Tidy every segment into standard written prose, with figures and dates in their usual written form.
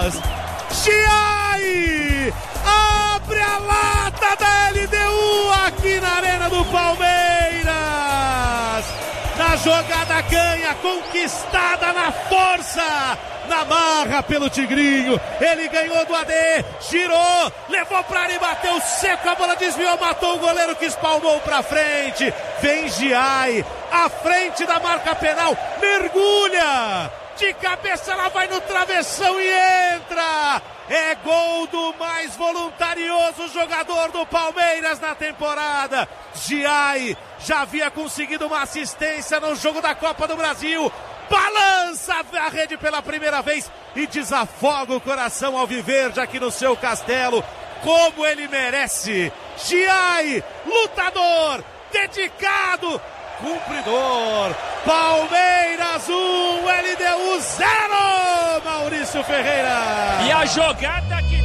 Giai abre a lata da LDU aqui na Arena do Palmeiras. Na jogada ganha, conquistada na força, na marra pelo Tigrinho. Ele ganhou do AD, girou, levou pra área e bateu seco. A bola desviou, matou o goleiro que espalmou pra frente. Vem Giai, à frente da marca penal, mergulha. De cabeça ela vai no travessão e entra. É gol do mais voluntarioso jogador do Palmeiras na temporada. Giai já havia conseguido uma assistência no jogo da Copa do Brasil. Balança a rede pela primeira vez e desafoga o coração alviverde aqui no seu castelo. Como ele merece. Giai, lutador, dedicado, cumpridor. Palmeiras 1, LDU 0, Maurício Ferreira. E a jogada que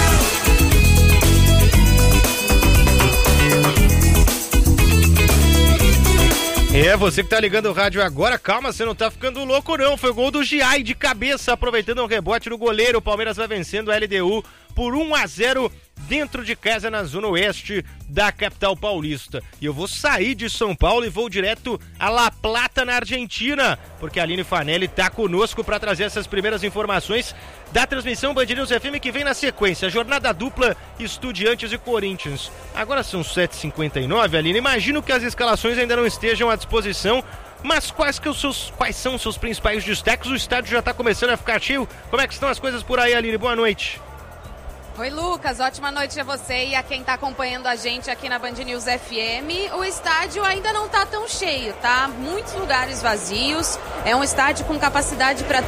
você que tá ligando o rádio agora, calma, você não tá ficando louco não, foi gol do Giai de cabeça, aproveitando um rebote do goleiro. O Palmeiras vai vencendo a LDU por 1-0 dentro de casa na zona oeste da capital paulista. E eu vou sair de São Paulo e vou direto a La Plata, na Argentina, porque a Aline Fanelli tá conosco para trazer essas primeiras informações da transmissão Band News FM, que vem na sequência, jornada dupla Estudiantes e Corinthians. Agora são 7h59, Aline, imagino que as escalações ainda não estejam à disposição, mas quais são os seus principais destaques? O estádio já tá começando a ficar cheio. Como é que estão as coisas por aí, Aline? Boa noite. Oi, Lucas, ótima noite a você e a quem está acompanhando a gente aqui na Band News FM. O estádio ainda não está tão cheio, tá? Muitos lugares vazios. É um estádio com capacidade para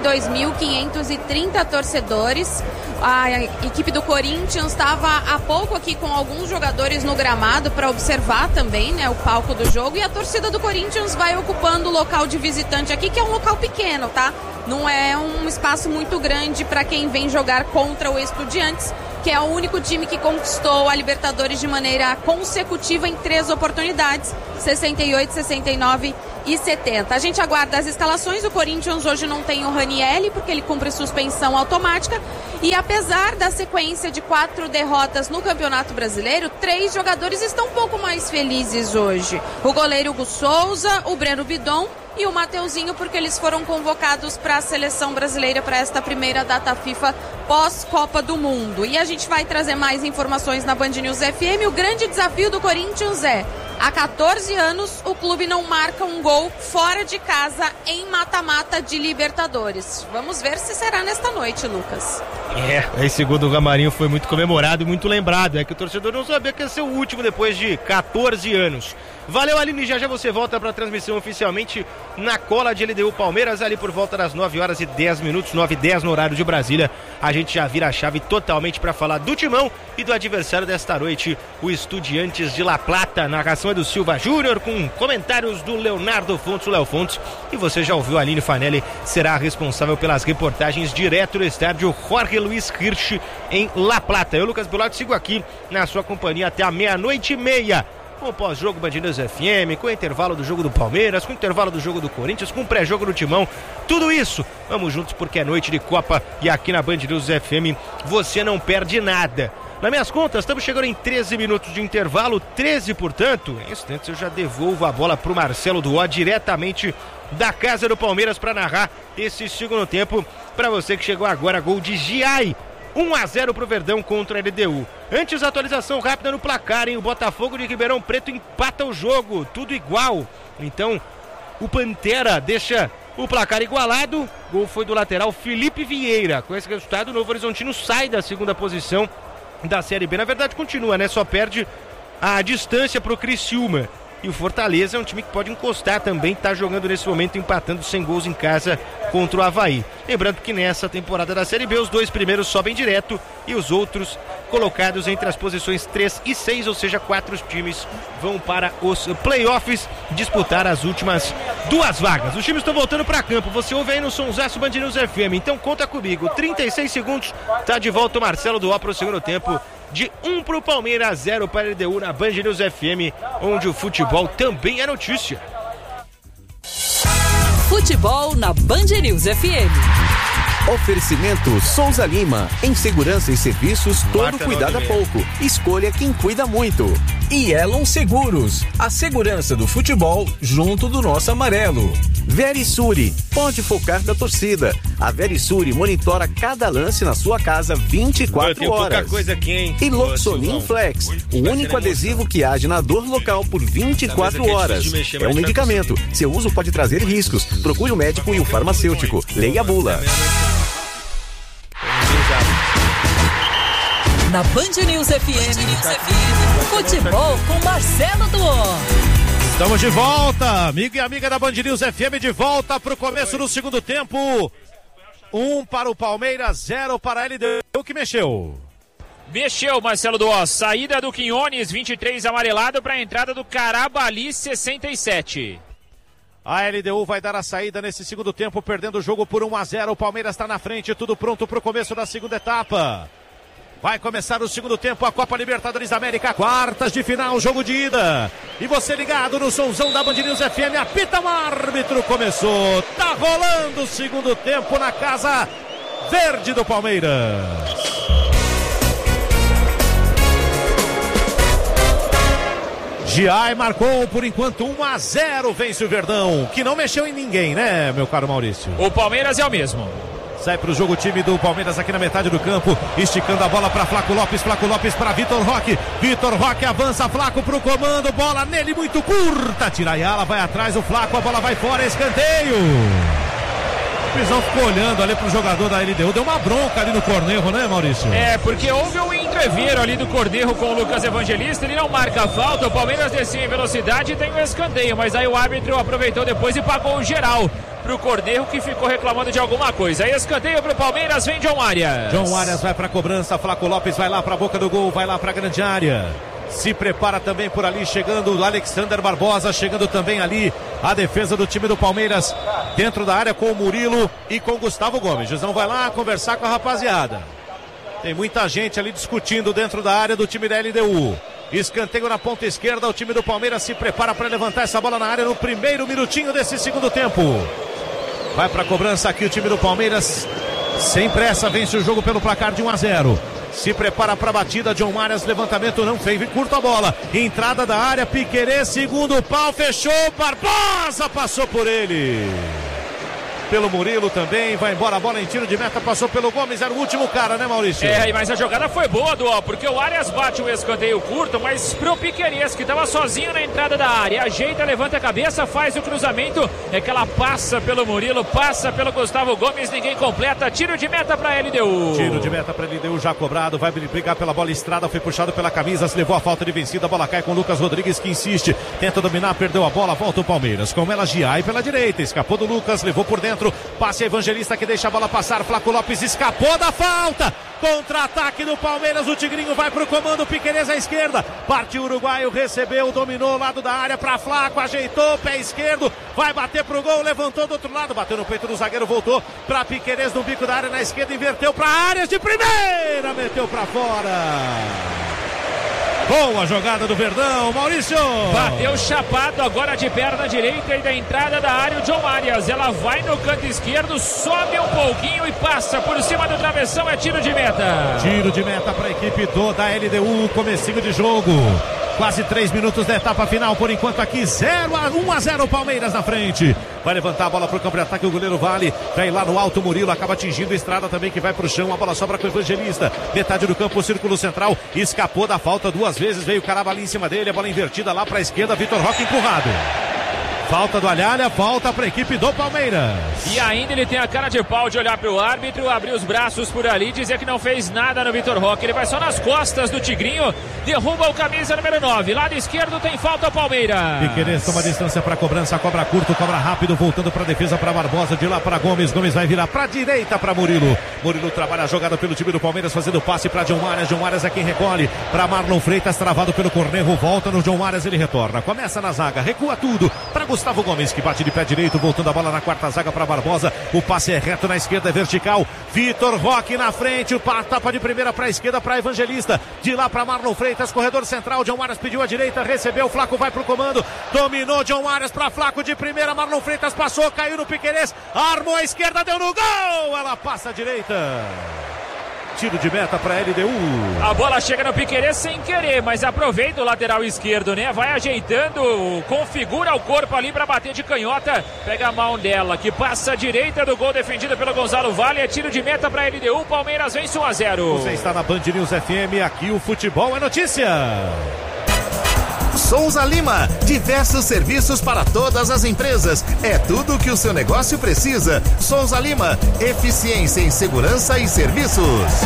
32.530 torcedores. A equipe do Corinthians estava há pouco aqui com alguns jogadores no gramado para observar também, né, o palco do jogo. E a torcida do Corinthians vai ocupando o local de visitante aqui, que é um local pequeno, tá? Não é um espaço muito grande para quem vem jogar contra o Estudiantes, que é o único time que conquistou a Libertadores de maneira consecutiva em 3 oportunidades, 68, 69 e 70. A gente aguarda as escalações. O Corinthians hoje não tem o Ranieri, porque ele cumpre suspensão automática. E apesar da sequência de 4 derrotas no Campeonato Brasileiro, 3 jogadores estão um pouco mais felizes hoje. O goleiro Hugo Souza, o Breno Bidon e o Mateuzinho, porque eles foram convocados para a seleção brasileira para esta primeira data FIFA pós-Copa do Mundo. E a gente vai trazer mais informações na Band News FM. O grande desafio do Corinthians é: há 14 anos o clube não marca um gol fora de casa em mata-mata de Libertadores. Vamos ver se será nesta noite, Lucas. Esse gol do Gamarinho foi muito comemorado e muito lembrado. É que o torcedor não sabia que ia ser o último depois de 14 anos. Valeu, Aline, já você volta para a transmissão oficialmente na cola de LDU Palmeiras, ali por volta das 9h10, 9h10 no horário de Brasília. A gente já vira a chave totalmente para falar do timão e do adversário desta noite, o Estudiantes de La Plata. Narração é do Silva Júnior, com comentários do Leonardo Fontes, o Léo Fontes. E você já ouviu, a Aline Fanelli será a responsável pelas reportagens direto do estádio Jorge Luiz Hirsch em La Plata. Eu, Lucas Bilotti, sigo aqui na sua companhia até a 00:30. Com o pós-jogo Band News FM, com o intervalo do jogo do Palmeiras, com o intervalo do jogo do Corinthians, com o pré-jogo do Timão, tudo isso, vamos juntos porque é noite de Copa e aqui na Band News FM você não perde nada. Nas minhas contas, estamos chegando em 13 minutos de intervalo, 13, portanto, em instantes eu já devolvo a bola para o Marcelo Duó, diretamente da casa do Palmeiras, para narrar esse segundo tempo. Para você que chegou agora, gol de Giai, 1-0 pro Verdão contra a LDU. Antes, atualização rápida no placar, hein? O Botafogo de Ribeirão Preto empata o jogo, tudo igual. Então, o Pantera deixa o placar igualado. Gol foi do lateral Felipe Vieira. Com esse resultado, o Novo Horizontino sai da segunda posição da Série B. Na verdade, continua, né? Só perde a distância pro Criciúma. E o Fortaleza é um time que pode encostar também, está jogando nesse momento empatando sem gols em casa contra o Avaí. Lembrando que nessa temporada da Série B os 2 primeiros sobem direto e os outros colocados entre as posições 3 e 6, ou seja, 4 times vão para os playoffs disputar as últimas 2 vagas. Os times estão voltando para campo, você ouve aí no Sonsaço Band News FM, então conta comigo, 36 segundos, tá de volta o Marcelo Duó para o segundo tempo. De 1 pro Palmeiras, 0 para a LDU na Band News FM, onde o futebol também é notícia. Futebol na Band News FM. Oferecimento Souza Lima. Em segurança e serviços, todo cuidado é pouco. Escolha quem cuida muito. E Elon Seguros. A segurança do futebol junto do nosso amarelo. Verisure. Pode focar da torcida. A Verisure monitora cada lance na sua casa 24 horas. Pouca coisa aqui, hein? E Loxonin Flex. O único adesivo que age na dor local por 24 horas. É um medicamento. Seu uso pode trazer riscos. Procure o médico e o farmacêutico. Leia a bula. Na Band News FM, futebol com Marcelo Duó. Estamos de volta, amigo e amiga da Band News FM, de volta para o começo do segundo tempo. 1 para o Palmeiras, 0 para a LDU, que mexeu. Mexeu, Marcelo Duó. Saída do Quinones, 23 amarelado, para a entrada do Carabali, 67. A LDU vai dar a saída nesse segundo tempo, perdendo o jogo por 1-0. O Palmeiras está na frente, tudo pronto para o começo da segunda etapa. Vai começar o segundo tempo, a Copa Libertadores da América, quartas de final, jogo de ida. E você ligado no somzão da Band News FM, apita o árbitro, começou. Tá rolando o segundo tempo na Casa Verde do Palmeiras. Giai marcou por enquanto 1-0, vence o Verdão, que não mexeu em ninguém, né, meu caro Maurício? O Palmeiras é o mesmo. Sai para o jogo o time do Palmeiras aqui na metade do campo, esticando a bola para Flaco Lopes para Vitor Roque. Vitor Roque avança, Flaco para o comando, bola nele muito curta, Tiraiala vai atrás, o Flaco, a bola vai fora, escanteio. O Pisão ficou olhando ali pro jogador da LDU, deu uma bronca ali no Cornejo, né, Maurício? É, porque houve um entreveiro ali do Cornejo com o Lucas Evangelista, ele não marca a falta, o Palmeiras descia em velocidade e tem um escanteio, mas aí o árbitro aproveitou depois e pagou o geral pro Cornejo, que ficou reclamando de alguma coisa. Aí escanteio pro Palmeiras, vem John Arias. John Arias vai pra cobrança, Flaco Lopes vai lá pra boca do gol, vai lá pra grande área. Se prepara também por ali, chegando o Alexander Barbosa, chegando também ali a defesa do time do Palmeiras, dentro da área com o Murilo e com o Gustavo Gomes. Jusão vai lá conversar com a rapaziada. Tem muita gente ali discutindo dentro da área do time da LDU. Escanteio na ponta esquerda, o time do Palmeiras se prepara para levantar essa bola na área no primeiro minutinho desse segundo tempo. Vai para a cobrança aqui o time do Palmeiras, sem pressa, vence o jogo pelo placar de 1-0. Se prepara para a batida, John Arias, levantamento não fez, curta a bola, entrada da área, Piquerez, segundo pau, fechou, Barbosa passou por ele. Pelo Murilo também, vai embora a bola em tiro de meta, passou pelo Gomes, era o último cara, né, Maurício? É, mas a jogada foi boa, Duó, porque o Arias bate um escanteio curto, mas pro Piquerez, que estava sozinho na entrada da área, ajeita, levanta a cabeça, faz o cruzamento, é que ela passa pelo Murilo, passa pelo Gustavo Gomes, ninguém completa, tiro de meta pra LDU. Tiro de meta pra LDU já cobrado, vai brigar pela bola, Estrada foi puxado pela camisa, se levou a falta de vencida, a bola cai com o Lucas Rodrigues, que insiste, tenta dominar, perdeu a bola, volta o Palmeiras, com ela Giai pela direita, escapou do Lucas, levou por dentro, passe Evangelista que deixa a bola passar, Flaco Lopes escapou da falta, contra-ataque do Palmeiras, o Tigrinho vai pro comando, Piquerez à esquerda, partiu o uruguaio, recebeu, dominou o lado da área pra Flaco, ajeitou, pé esquerdo, vai bater pro gol, levantou do outro lado, bateu no peito do zagueiro, voltou pra Piquerez no bico da área na esquerda, inverteu pra Arias de primeira, meteu pra fora. Boa jogada do Verdão, Maurício. Bateu chapado agora de perna direita e da entrada da área o John Arias. Ela vai no canto esquerdo, sobe um pouquinho e passa por cima do travessão, é tiro de meta. Tiro de meta para a equipe da LDU, comecinho de jogo. Quase 3 minutos da etapa final, por enquanto aqui 1-0 Palmeiras na frente. Vai levantar a bola para o campo de ataque, o goleiro Vale, vai lá no alto, Murilo acaba atingindo a Estrada também, que vai para o chão, a bola sobra com o Evangelista, metade do campo, o círculo central, escapou da falta 2 vezes, veio o Carabali em cima dele, a bola invertida lá para a esquerda, Vitor Roque empurrado. Falta do Alhalha, falta para a equipe do Palmeiras. E ainda ele tem a cara de pau de olhar para o árbitro, abrir os braços por ali, dizer que não fez nada no Vitor Roque. Ele vai só nas costas do Tigrinho, derruba o camisa número 9. Lado esquerdo tem falta o Palmeiras. Piquerez toma distância para cobrança, cobra curto, cobra rápido, voltando para a defesa para Barbosa, de lá para Gomes. Gomes vai virar para a direita para Murilo. Murilo trabalha a jogada pelo time do Palmeiras, fazendo passe para John Arias. John Arias é quem recolhe para Marlon Freitas, travado pelo Cornejo, volta no John Arias, ele retorna. Começa na zaga, recua tudo para Gustavo Gomes, que bate de pé direito, voltando a bola na quarta zaga para Barbosa. Barbosa, o passe é reto na esquerda, é vertical, Vitor Roque na frente, o tapa de primeira para a esquerda para Evangelista, de lá para Marlon Freitas, corredor central, John Arias pediu a direita, recebeu, Flaco vai pro comando, dominou John Arias para Flaco de primeira, Marlon Freitas passou, caiu no Piquerez, armou a esquerda, deu no gol, ela passa a direita. Tiro de meta para a LDU. A bola chega no Piquerez sem querer, mas aproveita o lateral esquerdo, né? Vai ajeitando, configura o corpo ali para bater de canhota. Pega a mão dela, que passa a direita do gol defendido pelo Gonzalo Vale. É tiro de meta para a LDU. Palmeiras vence 1-0. Você está na Band News FM, aqui o futebol é notícia. Souza Lima, diversos serviços para todas as empresas. É tudo o que o seu negócio precisa. Souza Lima, eficiência em segurança e serviços.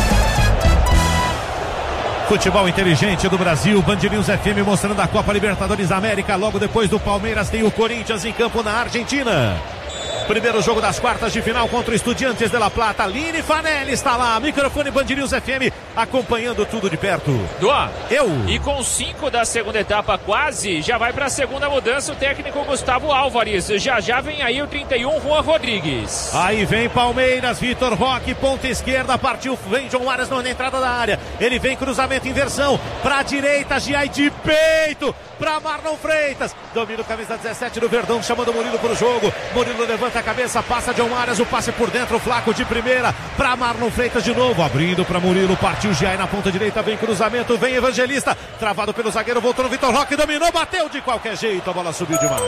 Futebol inteligente do Brasil, Band News FM mostrando a Copa Libertadores da América. Logo depois do Palmeiras tem o Corinthians em campo na Argentina. Primeiro jogo das quartas de final contra o Estudiantes de La Plata. Line Fanelli está lá, microfone Band News FM, acompanhando tudo de perto. Duan, e com 5 da segunda etapa quase, já vai para a segunda mudança o técnico Gustavo Álvares. Já vem aí o 31, Juan Rodrigues. Aí vem Palmeiras, Vitor Roque, ponta esquerda, partiu, vem John Arias na entrada da área. Ele vem cruzamento, inversão, para a direita, Giai de peito, para Marlon Freitas. Domina o camisa 17 do Verdão, chamando o Murilo para o jogo. Murilo levanta a cabeça, passa John Arias, o passe por dentro, Flaco de primeira, para Marlon Freitas de novo, abrindo para Murilo, partiu Giai na ponta direita, vem cruzamento, vem Evangelista, travado pelo zagueiro, voltou no Vitor Roque, dominou, bateu de qualquer jeito, a bola subiu demais.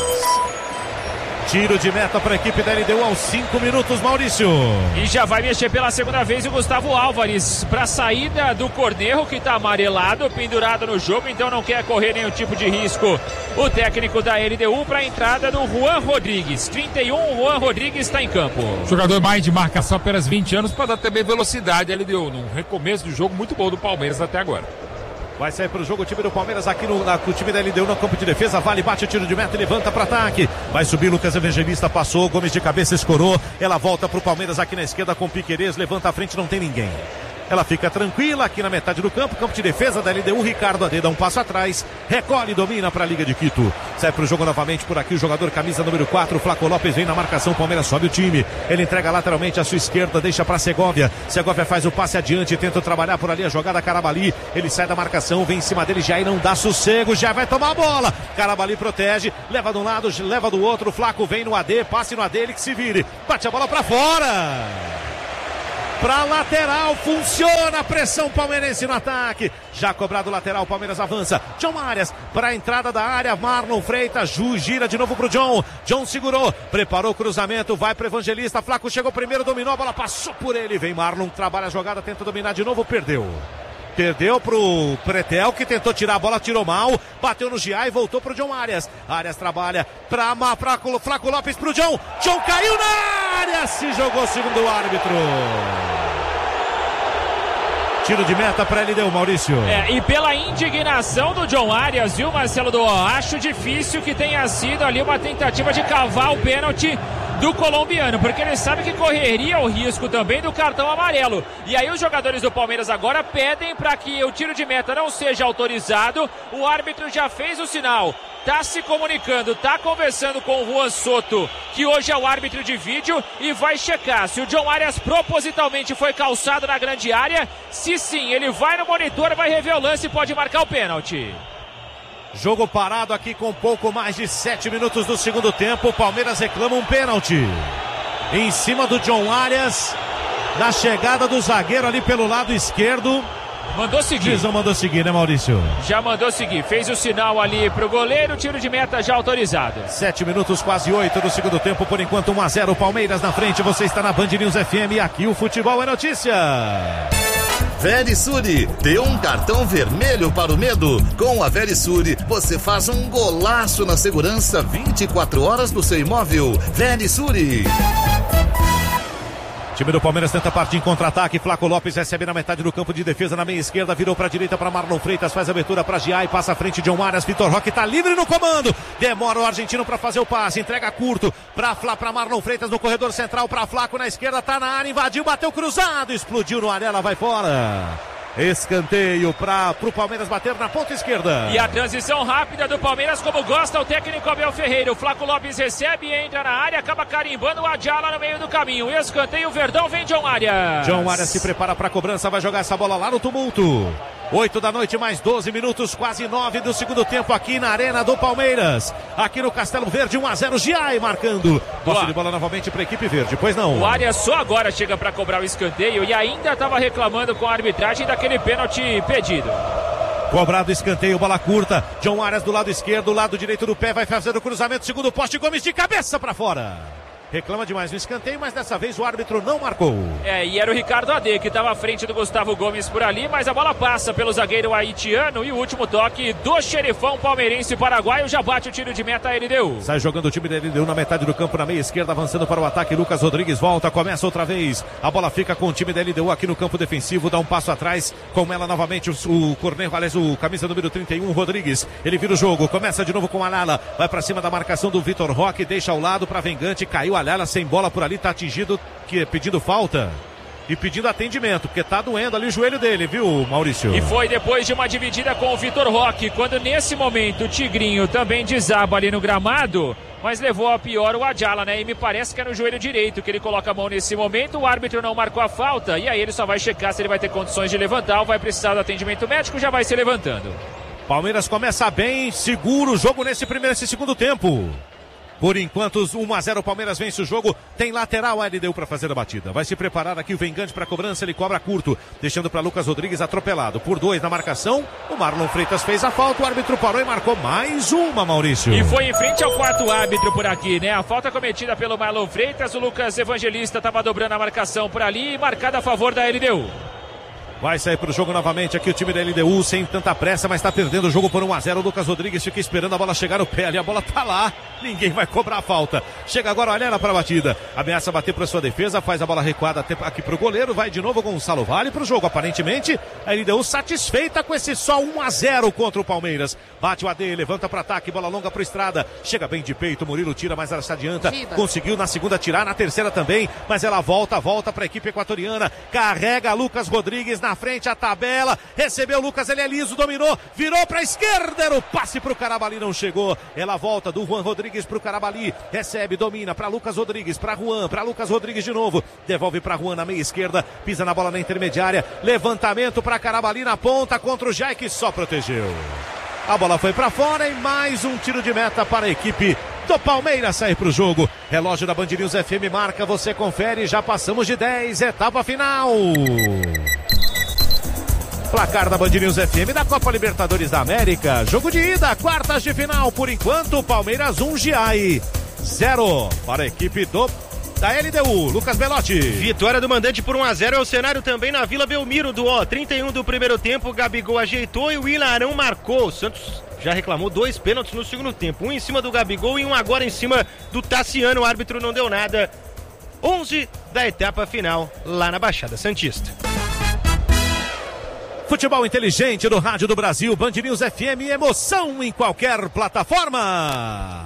Tiro de meta para a equipe da LDU aos 5 minutos, Maurício. E já vai mexer pela segunda vez o Gustavo Álvares para a saída do Cornejo, que está amarelado, pendurado no jogo, então não quer correr nenhum tipo de risco. O técnico da LDU para a entrada do Juan Rodrigues. 31, Juan Rodrigues está em campo. Jogador mais de marcação, apenas 20 anos, para dar também velocidade. A LDU num recomeço de jogo muito bom do Palmeiras até agora. Vai sair para o jogo o time do Palmeiras aqui o time da LDU no campo de defesa. Vale, bate o tiro de meta e levanta para ataque. Vai subir Lucas Evangelista, passou. Gomes de cabeça escorou. Ela volta para o Palmeiras aqui na esquerda com Piquerez. Levanta a frente, não tem ninguém. Ela fica tranquila aqui na metade do campo. Campo de defesa da LDU. Ricardo Ade dá um passo atrás. Recolhe e domina para a Liga de Quito. Sai para o jogo novamente por aqui o jogador camisa número 4. Flaco Lopes vem na marcação. Palmeiras sobe o time. Ele entrega lateralmente à sua esquerda. Deixa para Segovia. Segovia faz o passe adiante. Tenta trabalhar por ali a jogada Carabali. Ele sai da marcação. Vem em cima dele. Já não dá sossego. Já vai tomar a bola. Carabali protege. Leva de um lado, leva do outro. Flaco vem no AD. Passe no AD. Ele que se vire. Bate a bola para fora. Para lateral, funciona a pressão palmeirense no ataque. Já cobrado o lateral, Palmeiras avança. John Arias para a entrada da área. Marlon Freitas, gira de novo pro John. John segurou, preparou o cruzamento, vai pro Evangelista. Flaco chegou primeiro, dominou, a bola passou por ele. Vem Marlon, trabalha a jogada, tenta dominar de novo, perdeu. Perdeu pro Pretel, que tentou tirar a bola, tirou mal, bateu no Giai e voltou pro John Arias. Arias trabalha pra Flaco Lopes pro John. John caiu na área, se jogou segundo o árbitro. Tiro de meta para ele, deu Maurício. E pela indignação do John Arias, viu, Marcelo Duó? Acho difícil que tenha sido ali uma tentativa de cavar o pênalti do colombiano, porque ele sabe que correria o risco também do cartão amarelo. E aí os jogadores do Palmeiras agora pedem para que o tiro de meta não seja autorizado. O árbitro já fez o sinal, tá se comunicando, tá conversando com o Juan Soto, que hoje é o árbitro de vídeo, e vai checar se o John Arias propositalmente foi calçado na grande área. Se sim, ele vai no monitor, vai rever o lance e pode marcar o pênalti. Jogo parado aqui com pouco mais de 7 minutos do segundo tempo. O Palmeiras reclama um pênalti em cima do John Arias, na chegada do zagueiro ali pelo lado esquerdo. Mandou seguir. Não mandou seguir, né, Maurício? Já mandou seguir, fez o sinal ali pro goleiro, tiro de meta já autorizado. 7 minutos, quase 8 do segundo tempo, por enquanto 1-0, Palmeiras na frente. Você está na Band News FM e aqui o futebol é notícia. Verisure, dê um cartão vermelho para o medo. Com a Verisure, você faz um golaço na segurança 24 horas do seu imóvel. Verisure. Time do Palmeiras tenta partir em contra-ataque. Flaco Lopes recebe na metade do campo de defesa, na meia esquerda, virou para a direita para Marlon Freitas, faz a abertura para Giai, passa à frente de John Arias. Vitor Roque está livre no comando, demora o argentino para fazer o passe, entrega curto para Marlon Freitas no corredor central, para Flaco na esquerda, tá na área, invadiu, bateu cruzado, explodiu no área, ela vai fora. Escanteio pro Palmeiras bater na ponta esquerda. E a transição rápida do Palmeiras, como gosta o técnico Abel Ferreira. O Flaco Lopes recebe, entra na área, acaba carimbando o Adjala no meio do caminho. Escanteio, Verdão, vem John Arias. John Arias se prepara para a cobrança, vai jogar essa bola lá no tumulto. 8 da noite, mais 12 minutos, quase 9 do segundo tempo aqui na Arena do Palmeiras. Aqui no Castelo Verde, 1-0, Giai marcando. Posse de bola novamente para a equipe verde, pois não. O Arias só agora chega para cobrar o escanteio e ainda estava reclamando com a arbitragem daquele pênalti pedido. Cobrado o escanteio, bola curta. John Arias do lado esquerdo, lado direito do pé, vai fazer o cruzamento, segundo poste, Gomes de cabeça para fora. Reclama demais no escanteio, mas dessa vez o árbitro não marcou. E era o Ricardo Ade que estava à frente do Gustavo Gomes por ali, mas a bola passa pelo zagueiro haitiano e o último toque do xerifão palmeirense paraguaio já bate o tiro de meta a LDU. Sai jogando o time da LDU na metade do campo, na meia esquerda, avançando para o ataque. Lucas Rodrigues volta, começa outra vez. A bola fica com o time da LDU aqui no campo defensivo, dá um passo atrás, com ela novamente o Cornejo, aliás, o camisa número 31, Rodrigues. Ele vira o jogo, começa de novo com a Lala, vai para cima da marcação do Vitor Roque, deixa ao lado para Vengante, caiu a Lala sem bola por ali, tá atingido, pedindo falta e pedindo atendimento, porque tá doendo ali o joelho dele, viu, Maurício? E foi depois de uma dividida com o Vitor Roque, quando nesse momento o Tigrinho também desaba ali no gramado, mas levou a pior o Adjala, né? E me parece que é no joelho direito que ele coloca a mão nesse momento, o árbitro não marcou a falta, e aí ele só vai checar se ele vai ter condições de levantar ou vai precisar do atendimento médico, já vai se levantando. Palmeiras começa bem, segura o jogo nesse segundo tempo. Por enquanto, 1-0, o Palmeiras vence o jogo. Tem lateral, a LDU para fazer a batida. Vai se preparar aqui o Vengante para a cobrança. Ele cobra curto, deixando para Lucas Rodrigues atropelado. Por 2 na marcação. O Marlon Freitas fez a falta. O árbitro parou e marcou mais uma, Maurício. E foi em frente ao quarto árbitro por aqui, né? A falta cometida pelo Marlon Freitas. O Lucas Evangelista estava dobrando a marcação por ali. Marcada a favor da LDU. Vai sair para o jogo novamente aqui o time da LDU, sem tanta pressa, mas está perdendo o jogo por 1-0. O Lucas Rodrigues fica esperando a bola chegar no pé ali. A bola tá lá, ninguém vai cobrar a falta. Chega agora, olha ela para a batida. Ameaça bater para sua defesa, faz a bola recuada aqui para o goleiro. Vai de novo Gonçalo Vale para o jogo. Aparentemente, a LDU satisfeita com esse só 1-0 contra o Palmeiras. Bate o AD, levanta para ataque, bola longa para o Estrada. Chega bem de peito, Murilo tira, mas ela se adianta. Conseguiu na segunda tirar, na terceira também, mas ela volta para a equipe equatoriana. Carrega Lucas Rodrigues na frente, a tabela, recebeu o Lucas, ele é liso, dominou, virou para a esquerda, era o passe para o Carabali, não chegou, ela volta do Juan Rodrigues para o Carabali, recebe, domina para Lucas Rodrigues, para Juan, para Lucas Rodrigues de novo, devolve para Juan na meia esquerda, pisa na bola na intermediária, levantamento para Carabali na ponta contra o Jai, que só protegeu. A bola foi para fora e mais um tiro de meta para a equipe do Palmeiras sair para o jogo. Relógio da Band News FM marca, você confere, já passamos de 10, etapa final. Placar da Band News FM da Copa Libertadores da América. Jogo de ida, quartas de final. Por enquanto, Palmeiras 1, Giai 0 para a equipe da LDU. Lucas Belotti. Vitória do mandante por 1-0 é o cenário também na Vila Belmiro do 31 do primeiro tempo. Gabigol ajeitou e o Ilarão marcou. O Santos já reclamou 2 pênaltis no segundo tempo. Um em cima do Gabigol e um agora em cima do Tassiano. O árbitro não deu nada. 11 da etapa final lá na Baixada Santista. Futebol inteligente no Rádio do Brasil, Band News FM, emoção em qualquer plataforma.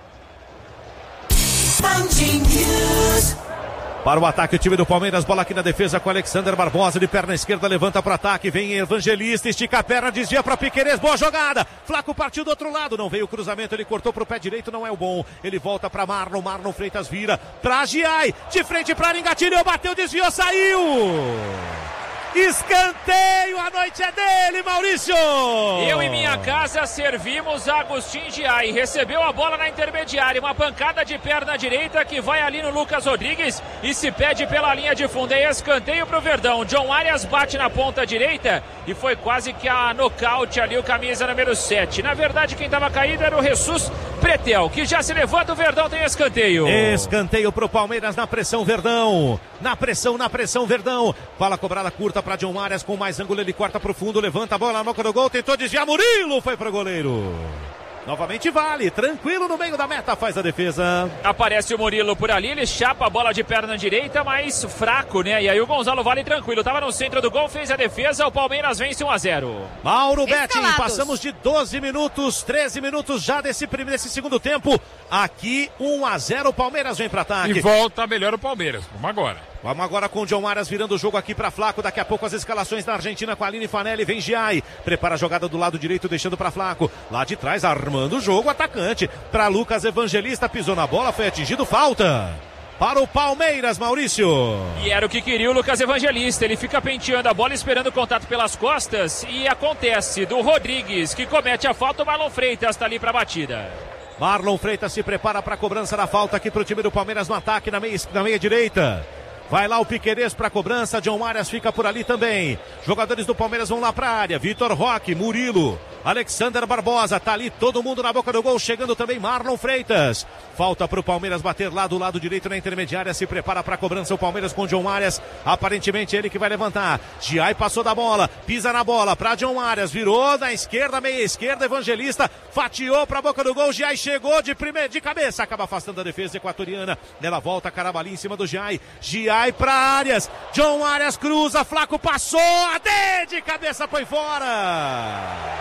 Band News. Para o ataque, o time do Palmeiras, bola aqui na defesa com Alexander Barbosa, de perna esquerda, levanta para o ataque, vem Evangelista, estica a perna, desvia para Piquerez, boa jogada, Flaco partiu do outro lado, não veio o cruzamento, ele cortou para o pé direito, não é o bom, ele volta para Marlon Freitas vira para Giai, de frente para engatilhou, bateu, desviou, saiu! Escanteio, a noite é dele, Maurício! Eu e minha casa servimos Agustin Giai, recebeu a bola na intermediária, uma pancada de perna direita que vai ali no Lucas Rodrigues e se pede pela linha de fundo, é escanteio pro Verdão. John Arias bate na ponta direita e foi quase que a nocaute ali o camisa número 7. Na verdade quem estava caído era o Jesus Pretel, que já se levanta, o Verdão tem escanteio. Escanteio pro Palmeiras, na pressão Verdão, na pressão Verdão, bola cobrada curta para John Arias, com mais ângulo, ele corta pro fundo, levanta a bola na boca do gol, tentou desviar, Murilo foi pro goleiro. Novamente Vale, tranquilo no meio da meta, faz a defesa. Aparece o Murilo por ali, ele chapa a bola de perna direita, mas fraco, né? E aí o Gonzalo Vale tranquilo, tava no centro do gol, fez a defesa, o Palmeiras vence 1-0. Mauro Betting, passamos de 12 minutos, 13 minutos já desse segundo tempo. Aqui 1-0, o Palmeiras vem para ataque. E volta melhor o Palmeiras, vamos agora. Vamos agora com o John Arias virando o jogo aqui para Flaco. Daqui a pouco as escalações da Argentina com a Aline Fanelli. Vem Giai, prepara a jogada do lado direito, deixando para Flaco. Lá de trás, armando o jogo, atacante. Para Lucas Evangelista, pisou na bola, foi atingido, falta. Para o Palmeiras, Maurício. E era o que queria o Lucas Evangelista. Ele fica penteando a bola, esperando o contato pelas costas. E acontece do Rodrigues, que comete a falta. O Marlon Freitas está ali para a batida. Marlon Freitas se prepara para a cobrança da falta aqui para o time do Palmeiras no ataque, na meia direita. Vai lá o Piquerez para a cobrança, John Arias fica por ali também. Jogadores do Palmeiras vão lá para a área, Vitor Roque, Murilo, Alexander Barbosa, tá ali todo mundo na boca do gol, chegando também Marlon Freitas. Falta para o Palmeiras bater lá do lado direito na intermediária, se prepara para a cobrança o Palmeiras com John Arias, aparentemente ele que vai levantar. Giai passou da bola, pisa na bola para John Arias, virou na esquerda, meia esquerda, Evangelista, fatiou para a boca do gol, Giai chegou de cabeça, acaba afastando a defesa equatoriana, ela volta, Carabalí em cima do Giai, Giai para Arias, John Arias cruza, Flaco passou, de cabeça foi fora.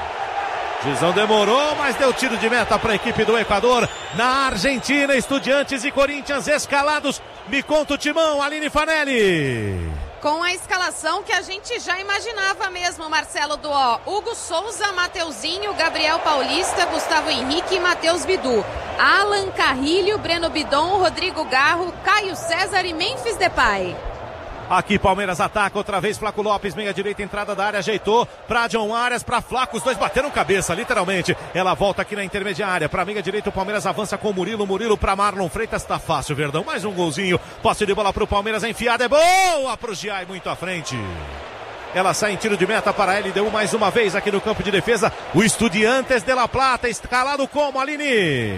Gizão demorou, mas deu tiro de meta para a equipe do Equador. Na Argentina, Estudiantes e Corinthians escalados. Me conta o timão, Aline Fanelli. Com a escalação que a gente já imaginava mesmo, Marcelo Duó. Hugo Souza, Mateuzinho, Gabriel Paulista, Gustavo Henrique e Matheus Bidu. Alan Carrilho, Breno Bidon, Rodrigo Garro, Caio César e Memphis Depay. Aqui Palmeiras ataca outra vez, Flaco Lopes, meia direita, entrada da área, ajeitou para John Arias, para Flaco, os dois bateram cabeça, literalmente. Ela volta aqui na intermediária, para meia direita o Palmeiras avança com o Murilo para Marlon Freitas, tá fácil, Verdão, mais um golzinho, posse de bola para o Palmeiras, enfiada, é boa pro Giai, muito à frente. Ela sai em tiro de meta para a LDU mais uma vez aqui no campo de defesa, o Estudiantes de La Plata, escalado como, Aline?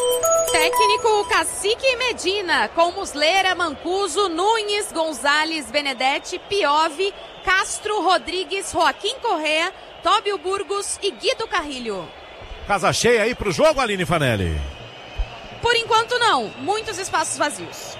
Técnico Cacique Medina, com Muslera, Mancuso, Nunes, Gonzalez, Benedetti, Piove, Castro, Rodrigues, Joaquim Correa, Tóbio Burgos e Guido Carrilho. Casa cheia aí pro jogo, Aline Fanelli? Por enquanto não, muitos espaços vazios.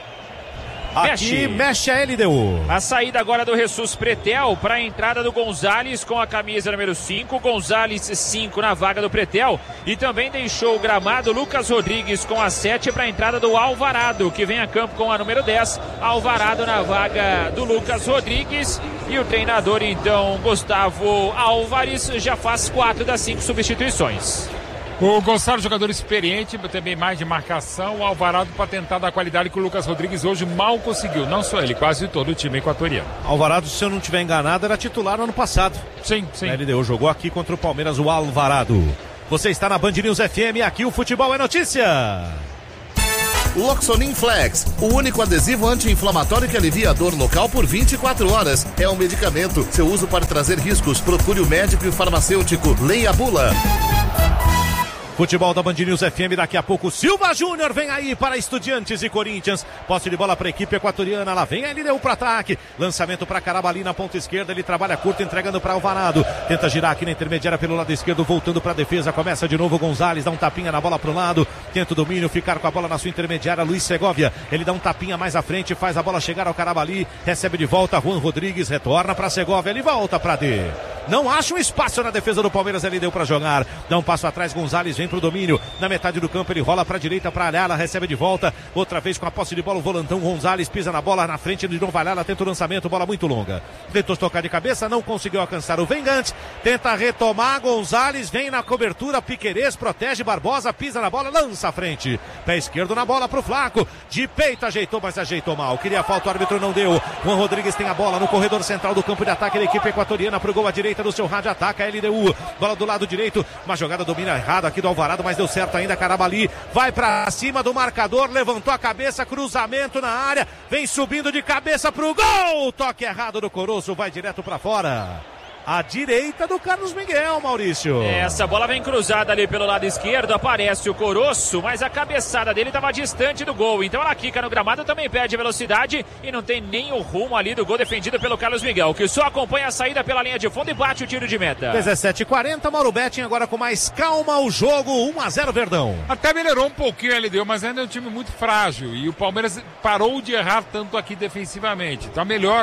Aqui mexe a LDU. A saída agora do Jesus Pretel para a entrada do Gonzalez com a camisa número 5. Gonzalez 5 na vaga do Pretel. E também deixou o gramado Lucas Rodrigues com a 7 para a entrada do Alvarado, que vem a campo com a número 10. Alvarado na vaga do Lucas Rodrigues. E o treinador, então, Gustavo Álvares, já faz 4 das 5 substituições. O Gonçalo, jogador experiente, também mais de marcação. O Alvarado para tentar dar qualidade que o Lucas Rodrigues hoje mal conseguiu. Não só ele, quase todo o time equatoriano. Alvarado, se eu não estiver enganado, era titular no ano passado. Sim. A LDU jogou aqui contra o Palmeiras, o Alvarado. Você está na Band News FM, aqui o futebol é notícia. Loxonin Flex, o único adesivo anti-inflamatório que alivia a dor local por 24 horas. É um medicamento. Seu uso pode trazer riscos. Procure o médico e o farmacêutico. Leia a bula. Futebol da Band News FM, daqui a pouco Silva Júnior vem aí para Estudiantes e Corinthians, posse de bola para a equipe equatoriana, lá vem ele, deu para ataque, lançamento para Carabalí na ponta esquerda, ele trabalha curto, entregando para Alvarado, tenta girar aqui na intermediária pelo lado esquerdo, voltando para a defesa, começa de novo Gonzalez, dá um tapinha na bola para o lado, tenta o domínio, ficar com a bola na sua intermediária, Luiz Segovia, ele dá um tapinha mais à frente, faz a bola chegar ao Carabalí, recebe de volta, Juan Rodrigues retorna para Segovia, ele volta para D. Não acha um espaço na defesa do Palmeiras, ele deu para jogar, dá um passo atrás, Gonzalez vem pro domínio, na metade do campo ele rola para a direita, para Alhala, recebe de volta, outra vez com a posse de bola o volantão Gonzalez, pisa na bola na frente de novo, Alhala tenta o lançamento, bola muito longa, tentou tocar de cabeça, não conseguiu alcançar o Vengante, tenta retomar, Gonzalez vem na cobertura, Piquerez protege Barbosa, pisa na bola, lança à frente, pé esquerdo na bola pro Flaco, de peito ajeitou, mas ajeitou mal, queria falta, o árbitro não deu, Juan Rodrigues tem a bola no corredor central do campo de ataque da equipe equatoriana, pro gol à direita do seu rádio, ataca a LDU, bola do lado direito, uma jogada domina errada aqui do Alvarado, mas deu certo ainda, Carabalí vai pra cima do marcador, levantou a cabeça, cruzamento na área, vem subindo de cabeça pro gol, toque errado do Coroço, vai direto pra fora. À direita do Carlos Miguel, Maurício. Essa bola vem cruzada ali pelo lado esquerdo, aparece o Coroço, mas a cabeçada dele estava distante do gol, então ela quica no gramado, também perde velocidade e não tem nem o rumo ali do gol defendido pelo Carlos Miguel, que só acompanha a saída pela linha de fundo e bate o tiro de meta. 17h40, Mauro Betting agora com mais calma o jogo, 1-0 Verdão. Até melhorou um pouquinho a LDU, mas ainda é um time muito frágil e o Palmeiras parou de errar tanto aqui defensivamente, tá melhor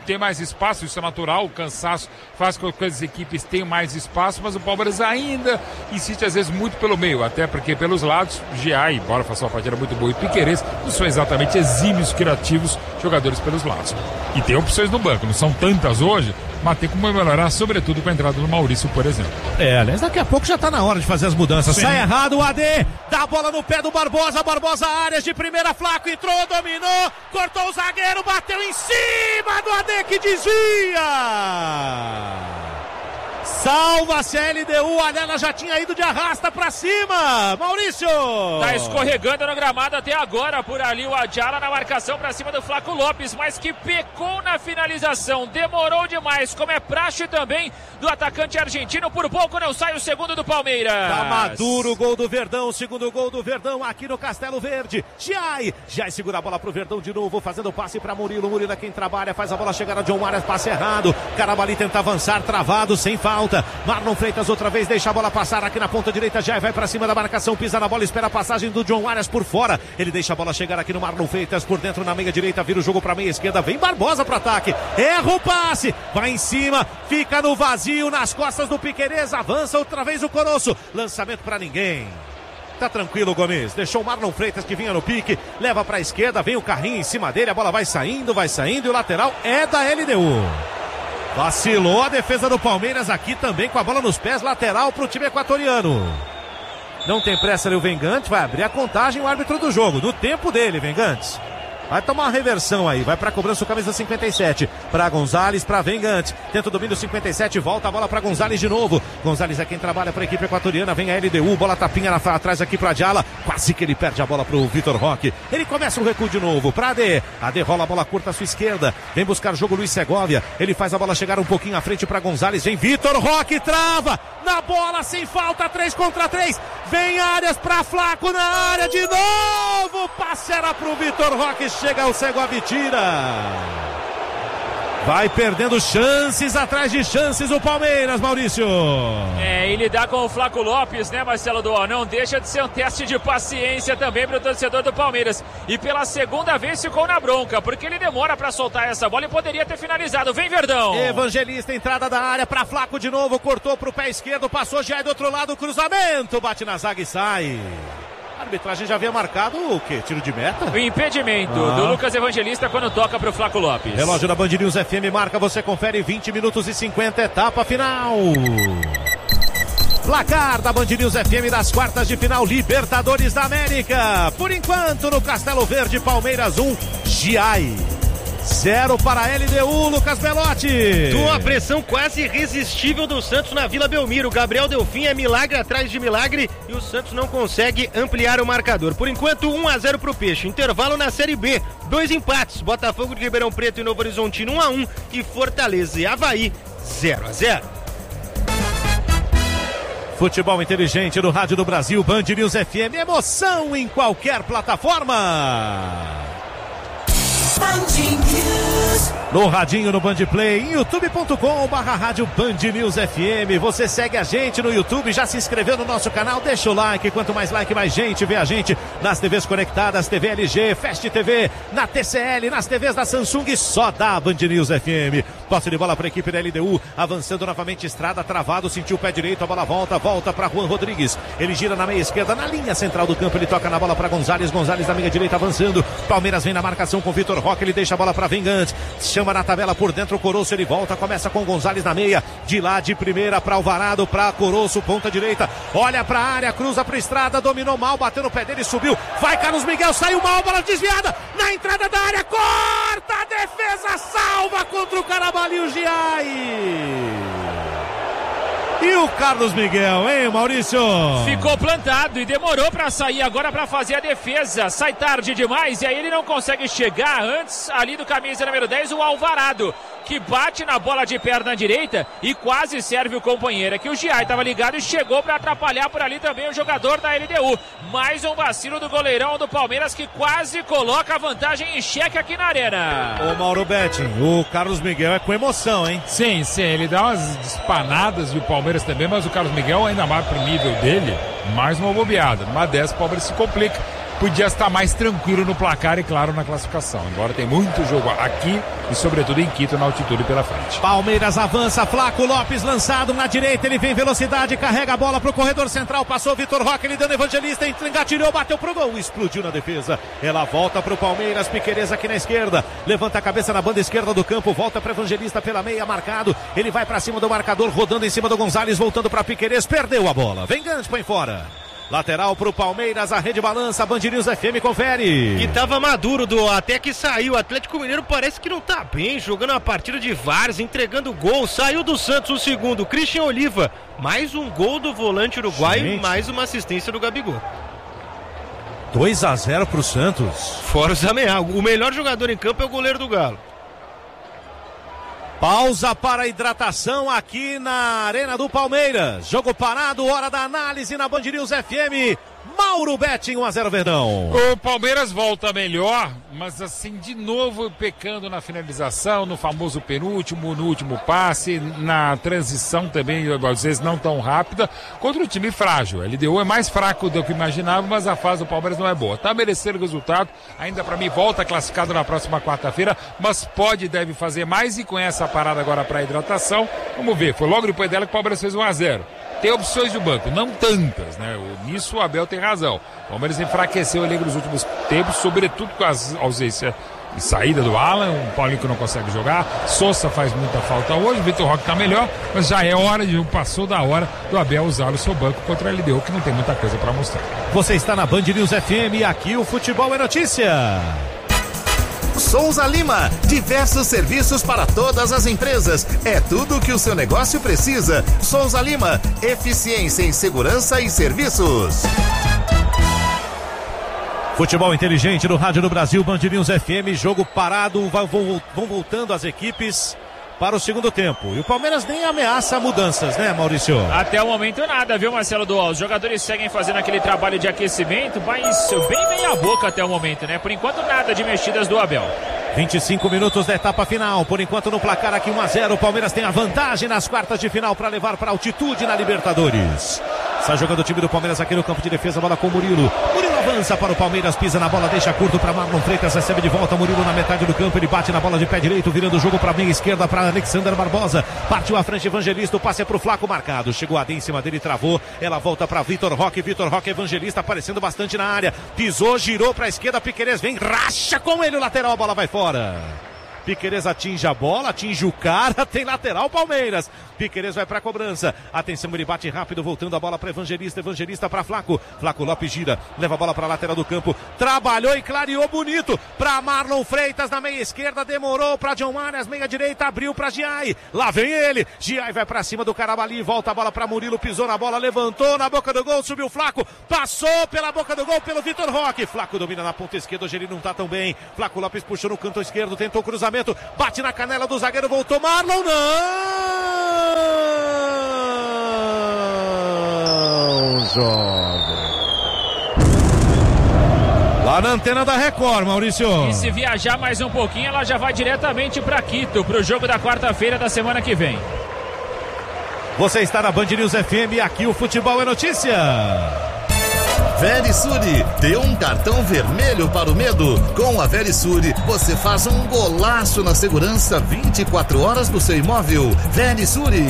ter mais espaço, isso é natural, o cansaço faz com que as equipes tenham mais espaço, mas o Palmeiras ainda insiste às vezes muito pelo meio, até porque pelos lados, Gia, embora faça uma partida muito boa, e Piquerez não são exatamente exímios, criativos jogadores pelos lados. E tem opções no banco, não são tantas hoje, mas tem como melhorar, sobretudo com a entrada do Maurício, por exemplo. Aliás, daqui a pouco já tá na hora de fazer as mudanças. Sim. Sai errado o AD, dá a bola no pé do Barbosa, Barbosa Arias de primeira, Flaco entrou, dominou, cortou o zagueiro, bateu em cima do AD que desvia. Salva-se a LDU, ela já tinha ido de arrasta pra cima. Maurício! Tá escorregando no gramado até agora por ali o Adjala na marcação pra cima do Flaco Lopes, mas que pecou na finalização, demorou demais, como é praxe também do atacante argentino, por pouco não sai o segundo do Palmeiras. Tá maduro o gol do Verdão, o segundo gol do Verdão aqui no Castelo Verde. Jai segura a bola pro Verdão de novo, fazendo passe pra Murilo, Murilo é quem trabalha, faz a bola chegar a John Arias, passe errado, Carabali tenta avançar, travado, sem falta. Marlon Freitas outra vez deixa a bola passar aqui na ponta direita, já vai pra cima da marcação, pisa na bola, espera a passagem do John Arias por fora, ele deixa a bola chegar aqui no Marlon Freitas por dentro na meia direita, vira o jogo pra meia esquerda, vem Barbosa pro ataque, erra o passe, vai em cima, fica no vazio, nas costas do Piquerez, avança outra vez o Coroço, lançamento pra ninguém. Tá tranquilo, Gomes, deixou o Marlon Freitas que vinha no pique, leva pra esquerda, vem o carrinho em cima dele, a bola vai saindo e o lateral é da LDU. Vacilou a defesa do Palmeiras aqui também com a bola nos pés, lateral pro time equatoriano. Não tem pressa ali o Vengantes, vai abrir a contagem o árbitro do jogo, no tempo dele, Vengantes. Vai tomar uma reversão aí, vai pra cobrança o camisa 57, pra Gonzalez, pra Vengantes, tenta o domínio 57, volta a bola pra Gonzalez de novo, Gonzalez é quem trabalha pra equipe equatoriana, vem a LDU, bola tapinha atrás aqui pra Adjala, quase que ele perde a bola pro Vitor Roque, ele começa o recuo de novo pra AD rola a bola curta à sua esquerda, vem buscar jogo Luiz Segovia, ele faz a bola chegar um pouquinho à frente pra Gonzalez, vem Vitor Roque, trava, na bola sem falta, 3 contra 3, vem Arias pra Flaco na área de novo, passe era pro Vitor Roque, chega o Segovia, tira. Vai perdendo chances atrás de chances o Palmeiras, Maurício. Ele dá com o Flaco Lopes, né, Marcelo Duó? Não deixa de ser um teste de paciência também para o torcedor do Palmeiras. E pela segunda vez ficou na bronca, porque ele demora para soltar essa bola e poderia ter finalizado. Vem, Verdão! Evangelista, entrada da área para Flaco de novo, cortou pro pé esquerdo, passou já do outro lado, cruzamento, bate na zaga e sai. A arbitragem já havia marcado o quê? Tiro de meta? O impedimento do Lucas Evangelista quando toca pro Flaco Lopes. Relógio da Band News FM marca, você confere 20 minutos e 50, etapa final. Placar da Band News FM das quartas de final Libertadores da América. Por enquanto no Castelo Verde, Palmeiras 1, Giai 0 para a LDU, Lucas Belotti. Uma pressão quase irresistível do Santos na Vila Belmiro. Gabriel Delfim é milagre atrás de milagre e o Santos não consegue ampliar o marcador. Por enquanto, 1-0 pro Peixe. Intervalo na Série B. 2 empates. Botafogo de Ribeirão Preto e Novo Horizontino 1-1 e Fortaleza e Avaí 0-0. Futebol inteligente no Rádio do Brasil, Band News FM. Emoção em qualquer plataforma. No radinho, no Bandplay, em youtube.com/rádio Band News FM. Você segue a gente no YouTube, já se inscreveu no nosso canal, deixa o like, quanto mais like, mais gente vê a gente nas TVs conectadas, TV LG, Fast TV, na TCL, nas TVs da Samsung, só da Band News FM. Posse de bola para a equipe da LDU, avançando novamente, Estrada, travado, sentiu o pé direito, a bola volta para Juan Rodrigues, ele gira na meia esquerda, na linha central do campo, ele toca na bola para Gonzalez na meia direita avançando, Palmeiras vem na marcação com Vitor Roque, ele deixa a bola para Vengantes, chama na tabela por dentro o Coroço, ele volta, começa com Gonzalez na meia, de lá de primeira para Alvarado, para Coroço, ponta direita, olha para a área, cruza para Estrada, dominou mal, bateu no pé dele, subiu, vai Carlos Miguel, saiu mal, bola desviada, na entrada da área, corta a defesa, salva contra o Carabali, o Giai. E o Carlos Miguel, hein, Maurício? Ficou plantado e demorou para sair agora para fazer a defesa. Sai tarde demais e aí ele não consegue chegar antes ali do camisa número 10, o Alvarado, que bate na bola de perna direita e quase serve o companheiro. Aqui o Giai estava ligado e chegou para atrapalhar por ali também o jogador da LDU. Mais um vacilo do goleirão do Palmeiras que quase coloca a vantagem em xeque aqui na arena. Ô Mauro Betting, o Carlos Miguel é com emoção, hein? Sim, ele dá umas espanadas e o Palmeiras também, mas o Carlos Miguel ainda mais pro nível dele, mais uma bobeada. Numa dessa o Palmeiras se complica. podia estar mais tranquilo no placar e, claro, na classificação. Embora tem muito jogo aqui e, sobretudo, em Quito, na altitude pela frente. Palmeiras avança, Flaco Lopes lançado na direita, ele vem velocidade, carrega a bola pro corredor central, passou Vitor Roque, ele dando Evangelista, engatilhou, bateu pro gol, explodiu na defesa. Ela volta pro Palmeiras, Piquerez aqui na esquerda, levanta a cabeça na banda esquerda do campo, volta para Evangelista pela meia, marcado, ele vai para cima do marcador, rodando em cima do Gonzalez, voltando para Piquerez, perdeu a bola, vem Gante, põe fora. Lateral pro Palmeiras, a rede balança, Band News FM confere. Que tava maduro até que saiu. O Atlético Mineiro parece que não tá bem, jogando uma partida de várzea, entregando gol. Saiu do Santos o segundo, Christian Oliva. Mais um gol do volante uruguaio e mais uma assistência do Gabigol. 2-0 pro Santos. Fora o Zameá. O melhor jogador em campo é o goleiro do Galo. Pausa para a hidratação aqui na Arena do Palmeiras. Jogo parado, hora da análise na Band News FM. Mauro Betting, 1-0 Verdão. O Palmeiras volta melhor, mas assim, de novo pecando na finalização, no famoso penúltimo, no último passe, na transição também, às vezes não tão rápida, contra um time frágil. A LDU é mais fraco do que imaginava, mas a fase do Palmeiras não é boa. Tá merecendo o resultado, ainda para mim volta classificado na próxima quarta-feira, mas pode e deve fazer mais, e com essa parada agora para hidratação, vamos ver, foi logo depois dela que o Palmeiras fez 1-0. Tem opções do banco, não tantas, né? Nisso o Abel tem razão. O Palmeiras enfraqueceu ali nos últimos tempos, sobretudo com a ausência e saída do Alan, um Paulinho que não consegue jogar, Sousa faz muita falta hoje, o Vitor Roque tá melhor, mas já é hora, passou da hora do Abel usar o seu banco contra a LDU, que não tem muita coisa para mostrar. Você está na Band News FM e aqui o Futebol é Notícia. Souza Lima, diversos serviços para todas as empresas. É tudo o que o seu negócio precisa. Souza Lima, eficiência em segurança e serviços. Futebol inteligente no Rádio do Brasil, Band News FM, jogo parado, vão voltando as equipes para o segundo tempo. E o Palmeiras nem ameaça mudanças, né, Maurício? Até o momento nada, viu, Marcelo Dual? Os jogadores seguem fazendo aquele trabalho de aquecimento, mas bem meia boca até o momento, né? Por enquanto nada de mexidas do Abel. 25 minutos da etapa final, por enquanto no placar aqui 1-0, o Palmeiras tem a vantagem nas quartas de final para levar para altitude na Libertadores. Está jogando o time do Palmeiras aqui no campo de defesa, bola com o Murilo. Murilo avança para o Palmeiras, pisa na bola, deixa curto para Marlon Freitas, recebe de volta Murilo na metade do campo, ele bate na bola de pé direito, virando o jogo para a meia esquerda para Alexander Barbosa. Partiu à frente Evangelista, o passe é pro Flaco marcado, chegou a D em cima dele, travou, ela volta para Vitor Roque Evangelista aparecendo bastante na área, pisou, girou para a esquerda, Piquerez vem, racha com ele o lateral, a bola vai fora. Piquerez atinge a bola, atinge o cara, tem lateral Palmeiras. Piquerez vai para a cobrança. Atenção, ele bate rápido, voltando a bola para Evangelista para Flaco. Flaco Lopes gira, leva a bola para a lateral do campo. Trabalhou e clareou bonito para Marlon Freitas na meia esquerda, demorou para John Arias, meia direita, abriu para Giai. Lá vem ele. Giai vai para cima do Carabali, volta a bola para Murilo, pisou na bola, levantou na boca do gol, subiu o Flaco, passou pela boca do gol pelo Vitor Roque. Flaco domina na ponta esquerda, hoje ele não tá tão bem. Flaco Lopes puxou no canto esquerdo, tentou cruzamento. Bate na canela do zagueiro, voltou Marlon, não joga. Lá na antena da Record, Maurício. E se viajar mais um pouquinho, ela já vai diretamente para Quito, para o jogo da quarta-feira da semana que vem. Você está na Band News FM e aqui o Futebol é Notícia. Verisure, dê um cartão vermelho para o medo. Com a Verisure, você faz um golaço na segurança 24 horas do seu imóvel. Verisure.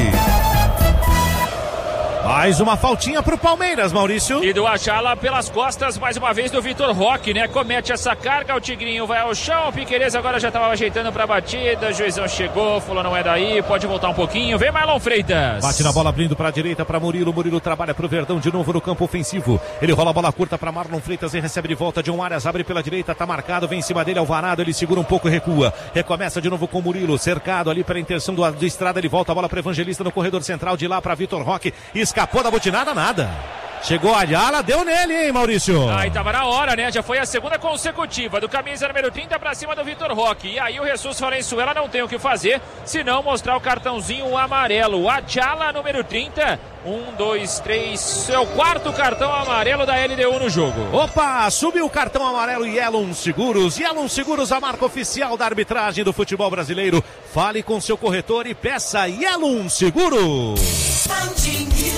Mais uma faltinha pro Palmeiras, Maurício. E do Achala pelas costas, mais uma vez do Vitor Roque, né? Comete essa carga, o Tigrinho vai ao chão, o Piquerez agora já estava ajeitando pra batida, o juizão chegou, falou não é daí, pode voltar um pouquinho, vem Marlon Freitas. Bate na bola, abrindo pra direita pra Murilo, Murilo trabalha pro Verdão de novo no campo ofensivo. Ele rola a bola curta pra Marlon Freitas e recebe de volta John Arias, abre pela direita, tá marcado, vem em cima dele, Alvarado, ele segura um pouco e recua. Recomeça de novo com o Murilo, cercado ali pela intenção do Estrada, ele volta a bola pra Evangelista no corredor central, de lá pra Vitor Roque, escapou da botinada, nada. Chegou a Ayala, deu nele, hein, Maurício? Aí tava na hora, né? Já foi a segunda consecutiva do camisa número 30 pra cima do Vitor Roque. E aí o Jesus Valenzuela não tem o que fazer, senão mostrar o cartãozinho amarelo. Ayala, número 30. 1, 2, 3, é o quarto cartão amarelo da LDU no jogo. Opa, subiu o cartão amarelo Yellow Seguros. Yellow Seguros, a marca oficial da arbitragem do futebol brasileiro. Fale com seu corretor e peça Yellow Seguros.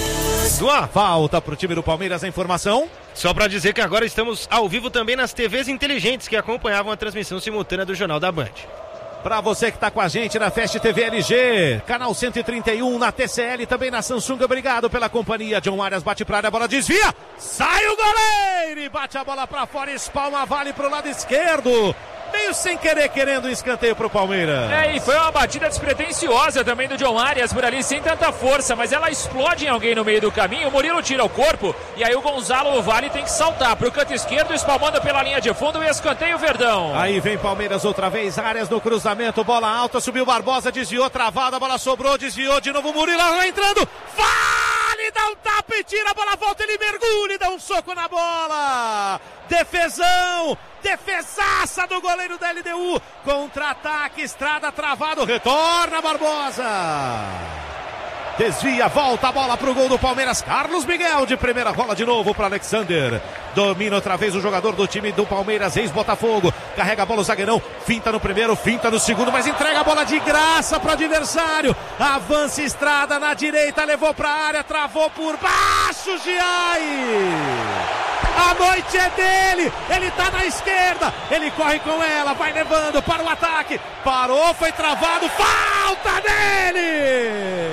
Falta pro time do Palmeiras a informação. Só para dizer que agora estamos ao vivo também nas TVs inteligentes que acompanhavam a transmissão simultânea do Jornal da Band. Para você que está com a gente na Fast TV LG, canal 131, na TCL, também na Samsung, obrigado pela companhia. John Arias bate pra área, a bola desvia, sai o goleiro e bate a bola para fora, espalma, vale pro lado esquerdo. Meio sem querer, querendo um escanteio pro Palmeiras. E foi uma batida despretensiosa também do John Arias por ali, sem tanta força, mas ela explode em alguém no meio do caminho. O Murilo tira o corpo e aí o Gonzalo Vale tem que saltar pro canto esquerdo, espalmando pela linha de fundo e escanteio Verdão. Aí vem Palmeiras outra vez, Arias no cruzamento, bola alta, subiu Barbosa, desviou, travada, a bola sobrou, desviou de novo, Murilo vai entrando, Vale dá um tapa e tira, a bola volta, ele mergulha e dá um soco na bola. Defesão, defesaça do goleiro da LDU, contra-ataque, Estrada travado, retorna Barbosa, desvia, volta a bola pro gol do Palmeiras, Carlos Miguel de primeira, rola de novo para Alexander, domina outra vez o jogador do time do Palmeiras, ex-Botafogo, carrega a bola o zagueirão, finta no primeiro, finta no segundo, mas entrega a bola de graça para o adversário, avança Estrada na direita, levou para a área, travou por baixo, Giai! A noite é dele, ele tá na esquerda, ele corre com ela, vai levando para o ataque, parou, foi travado, falta dele!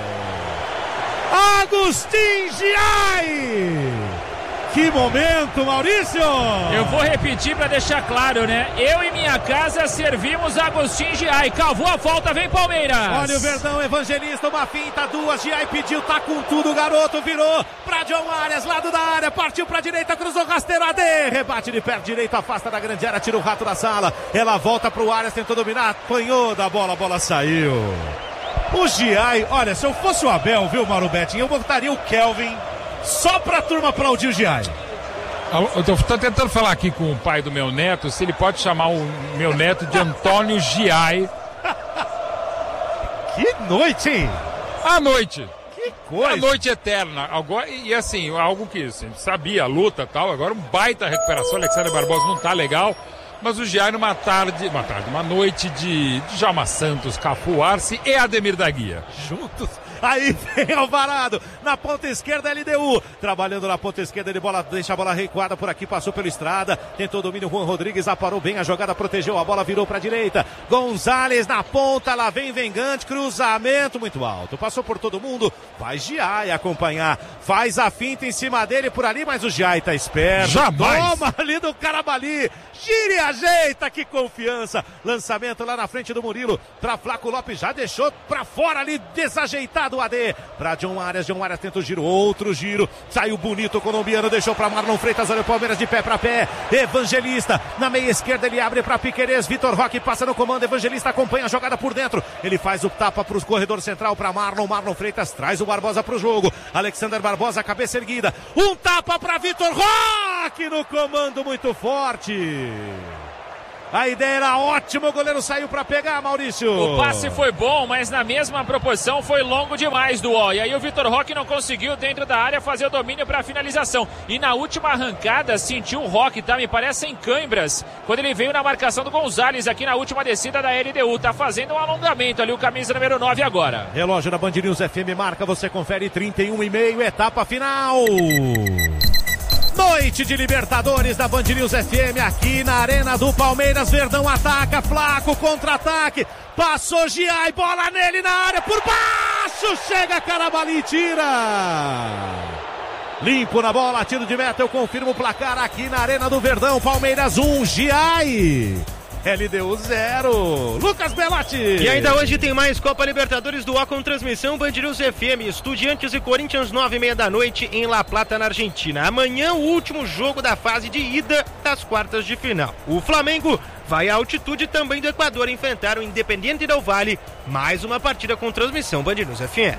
Agustin Giai! Que momento, Maurício! Eu vou repetir para deixar claro, né? Eu e minha casa servimos Agustin Giai. Cavou a falta, vem Palmeiras! Olha o Verdão, Evangelista, uma finta, duas, Giai pediu, tá com tudo, o garoto virou pra John Arias, lado da área, partiu pra direita, cruzou rasteiro, AD, rebate de pé direito, afasta da grande área, tira o rato da sala, ela volta pro Arias, tentou dominar, apanhou da bola, a bola saiu. O Giai, olha, se eu fosse o Abel, viu, Mauro Betting, eu botaria o Kelvin só pra turma aplaudir o Giai. Eu tô tentando falar aqui com o pai do meu neto, se ele pode chamar o meu neto de Antônio Giai. Que noite, hein? A noite. Que coisa. A noite eterna. Agora, e assim, algo que a gente sabia, a luta e tal, agora um baita recuperação, Alexander Barbosa não tá legal, mas o Giai numa uma noite de Djalma Santos, Cafu Arce e Ademir da Guia. Juntos. Aí vem Alvarado, na ponta esquerda LDU, trabalhando na ponta esquerda, ele deixa a bola recuada por aqui, passou pela Estrada, tentou o domínio, Juan Rodrigues aparou bem a jogada, protegeu, a bola virou para a direita, Gonzalez na ponta, lá vem Vengante, cruzamento muito alto, passou por todo mundo, vai Giai acompanhar, faz a finta em cima dele por ali, mas o Giai tá esperto, jamais. Toma ali do Carabali, gira e ajeita, que confiança, lançamento lá na frente do Murilo, para Flaco Lopes, já deixou para fora ali, desajeitado o AD, para John Arias tenta o giro, outro giro, saiu bonito o colombiano, deixou para Marlon Freitas, olha o Palmeiras de pé para pé, Evangelista, na meia esquerda ele abre para Piquerez, Vitor Roque passa no comando, Evangelista acompanha a jogada por dentro, ele faz o tapa para o corredor central para Marlon Freitas, traz o Barbosa para o jogo, Alexander Barbosa, cabeça erguida, um tapa para Vitor Roque no comando muito forte. A ideia era ótima, o goleiro saiu para pegar, Maurício. O passe foi bom, mas na mesma proporção foi longo demais do O. E aí o Vitor Roque não conseguiu dentro da área fazer o domínio para a finalização. E na última arrancada sentiu o Roque, tá? Me parece em câimbras, quando ele veio na marcação do Gonzalez aqui na última descida da LDU. Tá fazendo um alongamento ali, o camisa número 9 agora. Relógio da Band News FM marca, você confere 31,5, etapa final. Noite de Libertadores da Band News FM aqui na Arena do Palmeiras. Verdão ataca, Flaco, contra-ataque, passou Giai, bola nele na área, por baixo, chega Carabali, tira. Limpo na bola, tiro de meta, eu confirmo o placar aqui na Arena do Verdão. Palmeiras 1, Giai. LDU 0. Lucas Belatti. E ainda hoje tem mais Copa Libertadores do O com transmissão Band News FM. Estudiantes e Corinthians 9:30 da noite em La Plata, na Argentina. Amanhã o último jogo da fase de ida das quartas de final. O Flamengo vai à altitude também do Equador enfrentar o Independiente del Valle. Mais uma partida com transmissão Band News FM.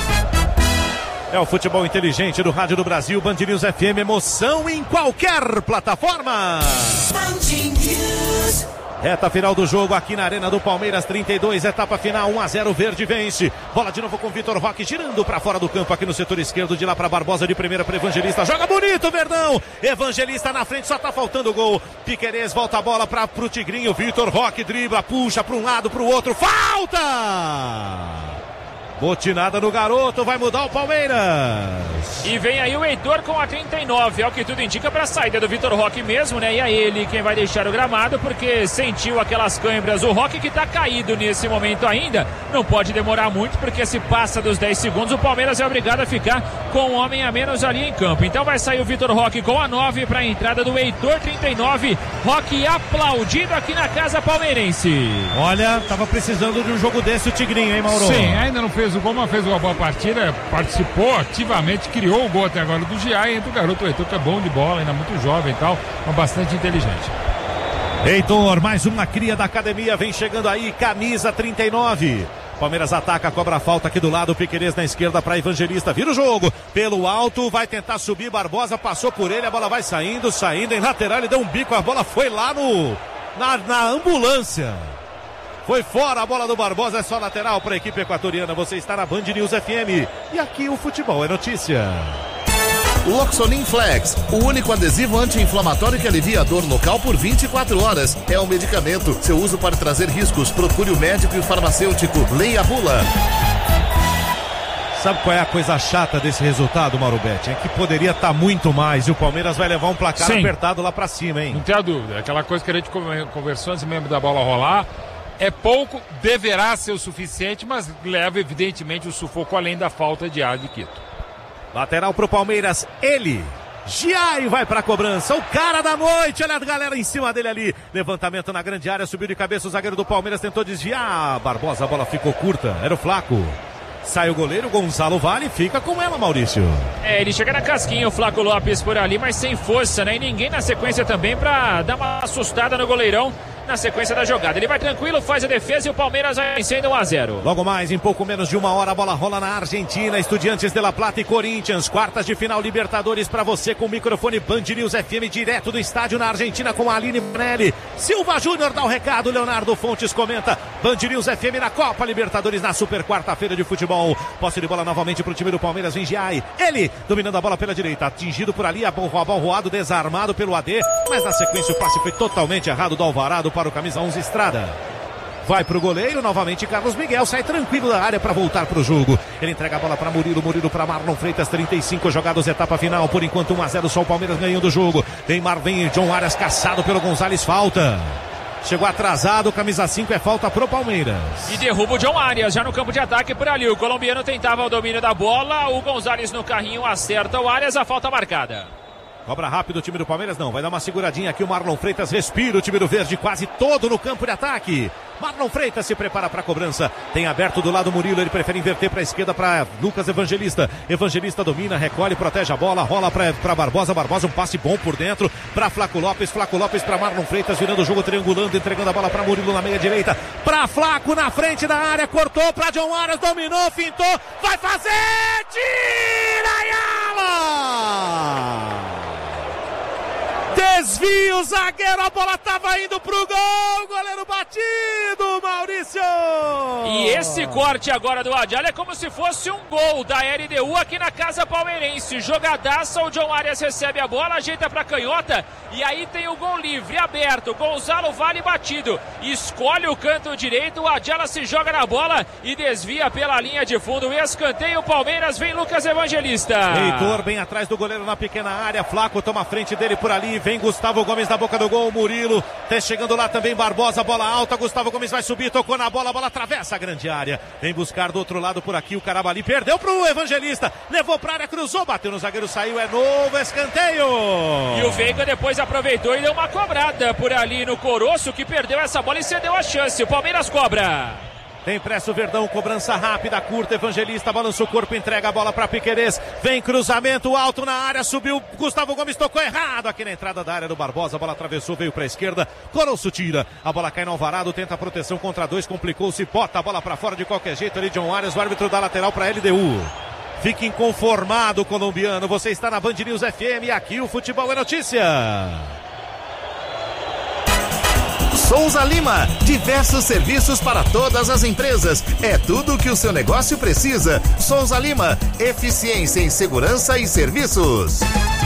É o futebol inteligente do Rádio do Brasil, Band News FM, emoção em qualquer plataforma. Band News. Reta final do jogo aqui na Arena do Palmeiras, 32, etapa final, 1-0, Verde vence. Bola de novo com Vitor Roque, girando para fora do campo aqui no setor esquerdo, de lá para Barbosa, de primeira para Evangelista. Joga bonito, Verdão. Evangelista na frente, só tá faltando o gol. Piquerez volta a bola pro Tigrinho. Vitor Roque dribla, puxa para um lado, para o outro. Falta! Botinada no garoto, vai mudar o Palmeiras. E vem aí o Heitor com a 39, é o que tudo indica para a saída do Vitor Roque mesmo, né? E é ele quem vai deixar o gramado, porque sentiu aquelas câimbras. O Roque que tá caído nesse momento ainda, não pode demorar muito, porque se passa dos 10 segundos, o Palmeiras é obrigado a ficar com um homem a menos ali em campo. Então vai sair o Vitor Roque com a 9 para a entrada do Heitor, 39. Roque aplaudido aqui na casa palmeirense. Olha, tava precisando de um jogo desse o Tigrinho, hein, Mauro? Sim, ainda não fez o gol, mas fez uma boa partida, participou ativamente, criou o gol até agora do Gia, e entra o garoto Heitor, que é bom de bola, ainda muito jovem e tal, mas bastante inteligente. Heitor, mais uma cria da academia, vem chegando aí, camisa 39. Palmeiras ataca, cobra a falta aqui do lado, Piquerez na esquerda para Evangelista, vira o jogo, pelo alto, vai tentar subir, Barbosa passou por ele, a bola vai saindo em lateral, ele deu um bico, a bola foi lá na ambulância. Foi fora a bola do Barbosa, é só lateral para a equipe equatoriana. Você está na Band News FM e aqui o futebol é notícia. Loxonin Flex, o único adesivo anti-inflamatório que alivia a dor local por 24 horas. É um medicamento. Seu uso pode trazer riscos. Procure o médico e o farmacêutico. Leia a bula. Sabe qual é a coisa chata desse resultado, Mauro Betti? É que poderia estar muito mais e o Palmeiras vai levar um placar apertado lá para cima, hein? Não tem a dúvida. Aquela coisa que a gente conversou antes mesmo da bola rolar. É pouco, deverá ser o suficiente, mas leva evidentemente o sufoco além da falta de ar de Quito. Lateral pro Palmeiras, ele, Giai vai pra cobrança, o cara da noite, olha a galera em cima dele ali, levantamento na grande área, subiu de cabeça o zagueiro do Palmeiras, tentou desviar, Barbosa, a bola ficou curta, era o Flaco. Sai o goleiro, Gonzalo Vale, fica com ela, Maurício. Ele chega na casquinha, o Flaco Lopes por ali, mas sem força, né? E ninguém na sequência também pra dar uma assustada no goleirão na sequência da jogada. Ele vai tranquilo, faz a defesa e o Palmeiras vai vencendo 1-0. Logo mais, em pouco menos de uma hora, a bola rola na Argentina, Estudiantes de La Plata e Corinthians, quartas de final Libertadores para você com o microfone Band News FM direto do estádio na Argentina com a Aline Bonelli. Silva Júnior dá o recado, Leonardo Fontes comenta, Band News FM na Copa Libertadores na super quarta-feira de futebol. Posse de bola novamente para o time do Palmeiras, vem Giai, ele dominando a bola pela direita, atingido por ali, a bola desarmado pelo AD, mas na sequência o passe foi totalmente errado do Alvarado para o camisa 11 Estrada. Vai pro goleiro, novamente Carlos Miguel, sai tranquilo da área para voltar pro jogo. Ele entrega a bola para Murilo para Marlon Freitas, 35 jogados, etapa final, por enquanto 1-0, só o Palmeiras ganhando o jogo. Vem John Arias caçado pelo Gonzalez, falta. Chegou atrasado, camisa 5, é falta pro Palmeiras. E derruba o John Arias, já no campo de ataque por ali. O colombiano tentava o domínio da bola, o Gonzalez no carrinho acerta o Arias, a falta marcada. Cobra rápido o time do Palmeiras, não, vai dar uma seguradinha aqui, o Marlon Freitas respira, o time do Verde quase todo no campo de ataque. Marlon Freitas se prepara para a cobrança, tem aberto do lado Murilo, ele prefere inverter para a esquerda para Lucas Evangelista. Evangelista domina, recolhe, protege a bola, rola para Barbosa, um passe bom por dentro para Flaco Lopes para Marlon Freitas, virando o jogo, triangulando, entregando a bola para Murilo na meia direita, para Flaco na frente da área, cortou para John Arias, dominou, fintou, vai fazer, tira Ayala! Desvio, zagueiro, a bola estava indo pro gol, goleiro batido, Maurício! E esse corte agora do Adiala é como se fosse um gol da LDU aqui na casa palmeirense. Jogadaça, o John Arias recebe a bola, ajeita pra canhota e aí tem o gol livre, aberto, Gonzalo Vale batido. Escolhe o canto direito, o Adiala se joga na bola e desvia pela linha de fundo. Escanteio, Palmeiras, vem Lucas Evangelista. Heitor bem atrás do goleiro na pequena área, Flaco toma a frente dele por ali, vem Gustavo Gomes na boca do gol, Murilo, tá chegando lá também Barbosa, bola alta, Gustavo Gomes vai subir, tocou na bola, a bola atravessa a grande área, vem buscar do outro lado por aqui o Carabali, perdeu pro Evangelista, levou pra área, cruzou, bateu no zagueiro, saiu, é novo escanteio. E o Veiga depois aproveitou e deu uma cobrada por ali no Coroço, que perdeu essa bola e cedeu a chance, o Palmeiras cobra. Tem pressa o Verdão, cobrança rápida, curta, Evangelista, balança o corpo, entrega a bola para Piquerez, vem cruzamento alto na área, subiu, Gustavo Gomes tocou errado aqui na entrada da área do Barbosa, a bola atravessou, veio para a esquerda, Coroço tira, a bola cai no Alvarado, tenta a proteção contra dois, complicou-se, bota a bola para fora de qualquer jeito ali, John Arias, o árbitro dá lateral para LDU. Fique inconformado, colombiano, você está na Band News FM e aqui o futebol é notícia. Souza Lima, diversos serviços para todas as empresas. É tudo o que o seu negócio precisa. Souza Lima, eficiência em segurança e serviços.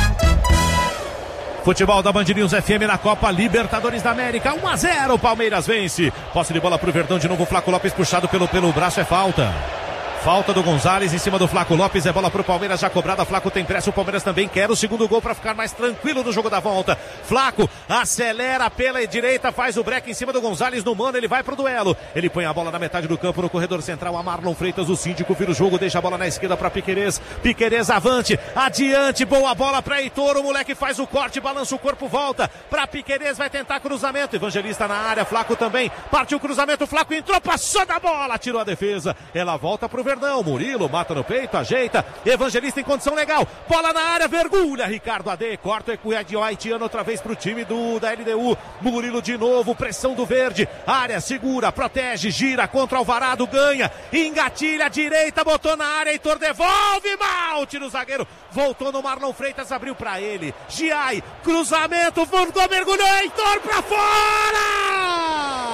Futebol da Band News FM na Copa Libertadores da América, 1-0, Palmeiras vence. Posse de bola pro Verdão, de novo Flaco Lopes puxado pelo braço, é falta. Falta do Gonzalez em cima do Flaco Lopes, é bola pro Palmeiras, já cobrada, Flaco tem pressa, o Palmeiras também quer o segundo gol para ficar mais tranquilo no jogo da volta. Flaco acelera pela direita, faz o break em cima do Gonzalez no mano, ele vai pro duelo, ele põe a bola na metade do campo, no corredor central, a Marlon Freitas, o síndico vira o jogo, deixa a bola na esquerda para Piquerez, avante, adiante, boa bola para Heitor, o moleque faz o corte, balança o corpo, volta para Piquerez, vai tentar cruzamento, Evangelista na área, Flaco também, partiu o cruzamento, Flaco entrou, passou da bola, tirou a defesa, ela volta pro Verdão, Murilo mata no peito, ajeita, Evangelista em condição legal, bola na área, vergulha, Ricardo AD, corta o haitiano outra vez pro time da LDU, Murilo de novo, pressão do verde, área segura, protege, gira contra o Alvarado, ganha, engatilha, direita, botou na área, Heitor devolve, mal, tira o zagueiro, voltou no Marlon Freitas, abriu pra ele, Giai, cruzamento, furtou, mergulhou, Heitor pra fora!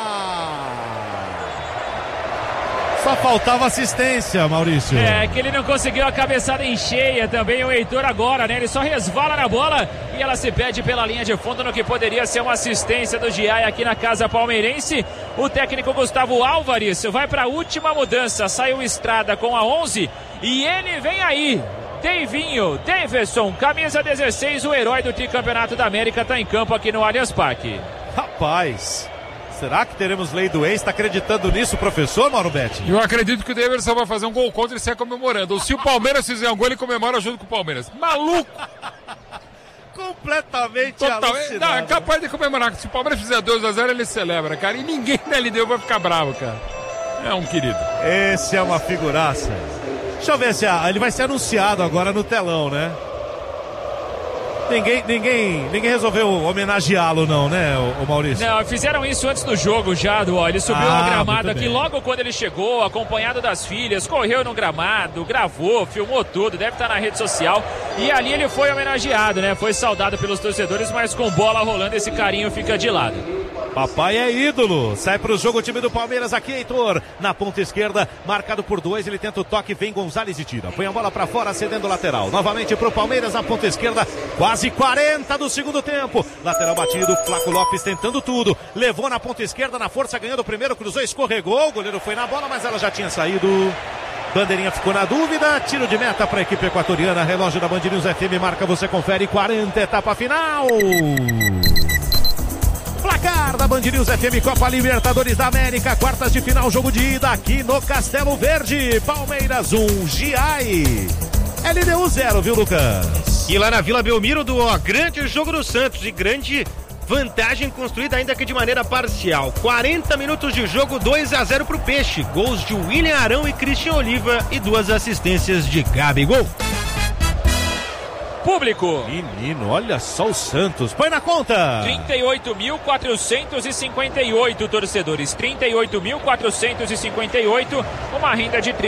Só faltava assistência, Maurício. É, que ele não conseguiu a cabeçada em cheia também, o Heitor agora, né? Ele só resvala na bola e ela se perde pela linha de fundo no que poderia ser uma assistência do Giai aqui na casa palmeirense. O técnico Gustavo Álvares vai para a última mudança, saiu Estrada com a 11 e ele vem aí. Daverson, camisa 16, o herói do tricampeonato da América, tá em campo aqui no Allianz Parque. Rapaz... Será que teremos lei do ex? Está acreditando nisso, professor Mauro Betti? Eu acredito que o Daverson vai fazer um gol contra e sai comemorando. Ou se o Palmeiras fizer um gol, ele comemora junto com o Palmeiras. Maluco! Completamente alucinado. Não, é capaz de comemorar. Se o Palmeiras fizer 2-0, ele celebra, cara. E ninguém na LDU vai ficar bravo, cara. É um querido. Esse é uma figuraça. Deixa eu ver se ele vai ser anunciado agora no telão, né? Ninguém resolveu homenageá-lo não, né, o Maurício? Não, fizeram isso antes do jogo já, ele subiu no gramado aqui logo quando ele chegou, acompanhado das filhas, correu no gramado, gravou, filmou tudo, deve estar na rede social, e ali ele foi homenageado, né, foi saudado pelos torcedores, mas com bola rolando esse carinho fica de lado. Papai é ídolo, sai pro jogo o time do Palmeiras aqui, Heitor, na ponta esquerda, marcado por 2, ele tenta o toque, vem Gonzalez e tira, põe a bola pra fora, cedendo o lateral, novamente pro Palmeiras na ponta esquerda, quase 40 do segundo tempo, lateral batido, Flaco Lopes tentando tudo, levou na ponta esquerda, na força, ganhando o primeiro, cruzou, escorregou, o goleiro foi na bola, mas ela já tinha saído. Bandeirinha ficou na dúvida, tiro de meta para a equipe equatoriana, relógio da Band News FM, marca, você confere, 40, etapa final. Placar da Band News FM, Copa Libertadores da América, quartas de final, jogo de ida aqui no Castelo Verde. Palmeiras 1, Giai. LDU 0, viu, Lucas? E lá na Vila Belmiro, grande jogo do Santos e grande vantagem construída ainda que de maneira parcial. 40 minutos de jogo, 2-0 pro Peixe. Gols de William Arão e Christian Oliva e 2 assistências de Gabigol. Público. Menino, olha só o Santos. Põe na conta. 38.458 torcedores. 38.458. Uma renda de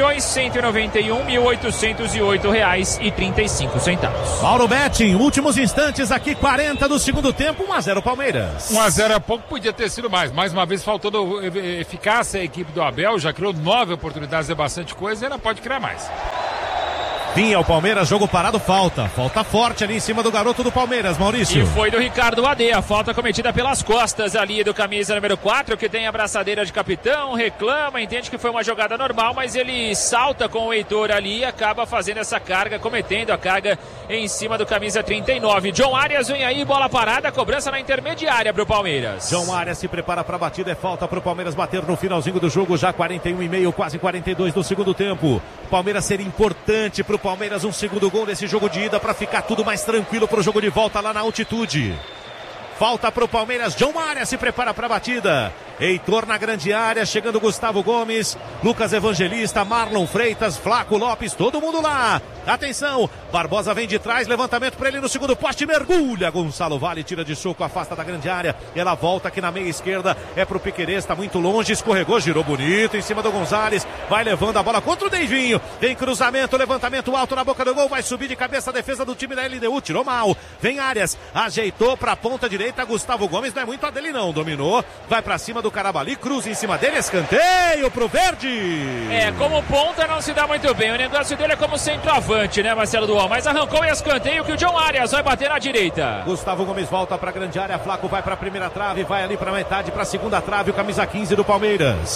R$3.191.808,35. Mauro Betting, últimos instantes aqui, 40 do segundo tempo, 1-0 Palmeiras. 1-0 é pouco, podia ter sido mais. Mais uma vez faltando eficácia a equipe do Abel. Já criou 9 oportunidades, é bastante coisa e ainda pode criar mais. Vinha o Palmeiras, jogo parado, falta forte ali em cima do garoto do Palmeiras, Maurício. E foi do Ricardo AD, a falta cometida pelas costas ali do camisa número 4, que tem a braçadeira de capitão, reclama, entende que foi uma jogada normal, mas ele salta com o Heitor ali e acaba fazendo essa carga, cometendo a carga em cima do camisa 39. John Arias vem aí, bola parada, cobrança na intermediária pro Palmeiras. John Arias se prepara pra batida, é falta pro Palmeiras bater no finalzinho do jogo, já 41,5, quase 42 do segundo tempo. Palmeiras seria importante pro Palmeiras um segundo gol nesse jogo de ida para ficar tudo mais tranquilo pro jogo de volta lá na altitude. Falta pro Palmeiras, John Arias se prepara para a batida. Heitor na grande área, chegando Gustavo Gomes, Lucas Evangelista, Marlon Freitas, Flaco Lopes, todo mundo lá. Atenção, Barbosa vem de trás, levantamento para ele no segundo poste, mergulha, Gonçalo Vale tira de soco, afasta da grande área, ela volta aqui na meia esquerda, é pro Piquerez, tá muito longe, escorregou, girou bonito em cima do Gonzalez, vai levando a bola contra o Deivinho, vem cruzamento, levantamento alto na boca do gol, vai subir de cabeça a defesa do time da LDU, tirou mal, vem Arias, ajeitou pra ponta direita, Gustavo Gomes, não é muito a dele não, dominou, vai pra cima do Carabali, cruza em cima dele, escanteio pro verde. É, como ponta não se dá muito bem, o negócio dele é como centroavante, né, Marcelo Duval, mas arrancou e escanteio que o John Arias vai bater na direita. Gustavo Gomes volta pra grande área, Flaco vai pra primeira trave, vai ali pra metade, pra segunda trave, o camisa 15 do Palmeiras.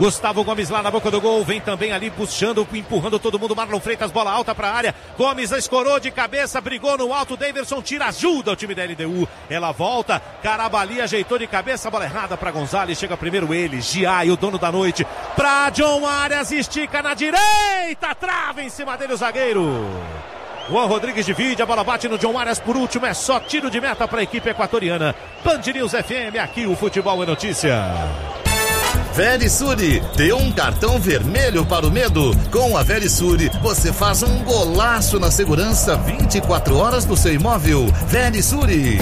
Gustavo Gomes lá na boca do gol, vem também ali puxando, empurrando todo mundo. Marlon Freitas, bola alta para a área. Gomes escorou de cabeça, brigou no alto. Daverson tira, ajuda o time da LDU. Ela volta, Carabali ajeitou de cabeça, bola errada para Gonzalez. Chega primeiro ele, Giai, o dono da noite. Para John Arias, estica na direita, trava em cima dele o zagueiro. Juan Rodrigues divide, a bola bate no John Arias por último, é só tiro de meta para a equipe equatoriana. Band News FM, aqui o Futebol é Notícia. Verisure, dê um cartão vermelho para o medo. Com a Verisure, você faz um golaço na segurança 24 horas do seu imóvel. Verisure.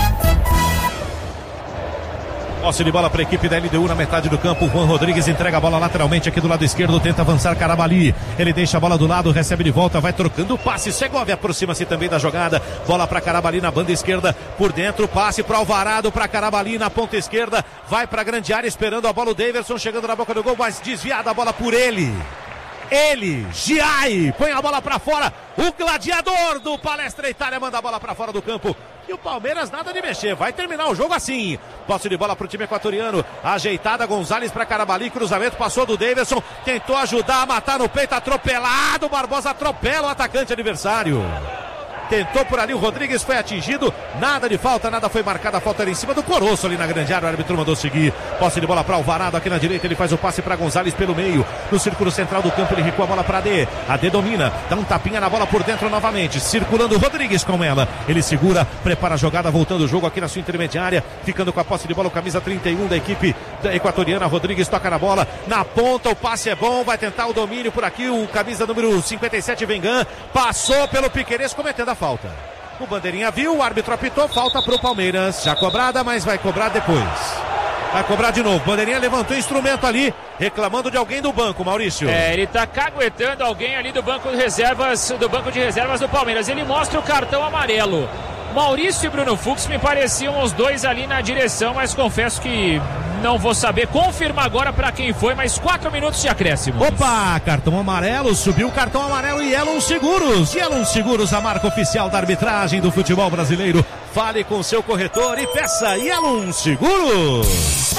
Posse de bola para a equipe da LDU na metade do campo. Juan Rodrigues entrega a bola lateralmente aqui do lado esquerdo, tenta avançar Carabali. Ele deixa a bola do lado, recebe de volta, vai trocando o passe. Segovia aproxima-se também da jogada. Bola para Carabali na banda esquerda, por dentro, passe para Alvarado, para Carabali na ponta esquerda. Vai para a grande área esperando a bola o Daverson, chegando na boca do gol, mas desviada a bola por ele. Ele, Giai, põe a bola para fora. O gladiador do Palestra Itália manda a bola para fora do campo. E o Palmeiras nada de mexer, vai terminar o jogo assim. Posse de bola para o time equatoriano. Ajeitada, Gonzalez para Carabali, cruzamento, passou do Daverson. Tentou ajudar a matar no peito, atropelado. Barbosa atropela o atacante adversário. Tentou por ali, o Rodrigues foi atingido. Nada de falta, nada foi marcada. A falta era em cima do Coroço ali na grande área. O árbitro mandou seguir. Posse de bola para Alvarado aqui na direita. Ele faz o passe para Gonzalez pelo meio. No círculo central do campo, ele recua a bola para AD. AD domina, dá um tapinha na bola por dentro novamente. Circulando o Rodrigues com ela. Ele segura, prepara a jogada, voltando o jogo aqui na sua intermediária. Ficando com a posse de bola, o camisa 31 da equipe da equatoriana. Rodrigues toca na bola. Na ponta, o passe é bom. Vai tentar o domínio por aqui. O camisa número 57, Vengan. Passou pelo Piquerez, cometendo a falta. O bandeirinha viu, o árbitro apitou, falta pro Palmeiras, já cobrada, mas vai cobrar depois. Vai cobrar de novo, bandeirinha levantou o instrumento ali, reclamando de alguém do banco, Maurício. Ele tá caguetando alguém ali do banco de reservas do Palmeiras. Ele mostra o cartão amarelo. Maurício e Bruno Fux me pareciam os dois ali na direção, mas confesso que não vou saber confirmar agora para quem foi, mas 4 minutos de acréscimo. Opa, cartão amarelo, subiu o cartão amarelo e Yellow Seguros. Yellow Seguros, a marca oficial da arbitragem do futebol brasileiro. Fale com seu corretor e peça Yellow Seguros.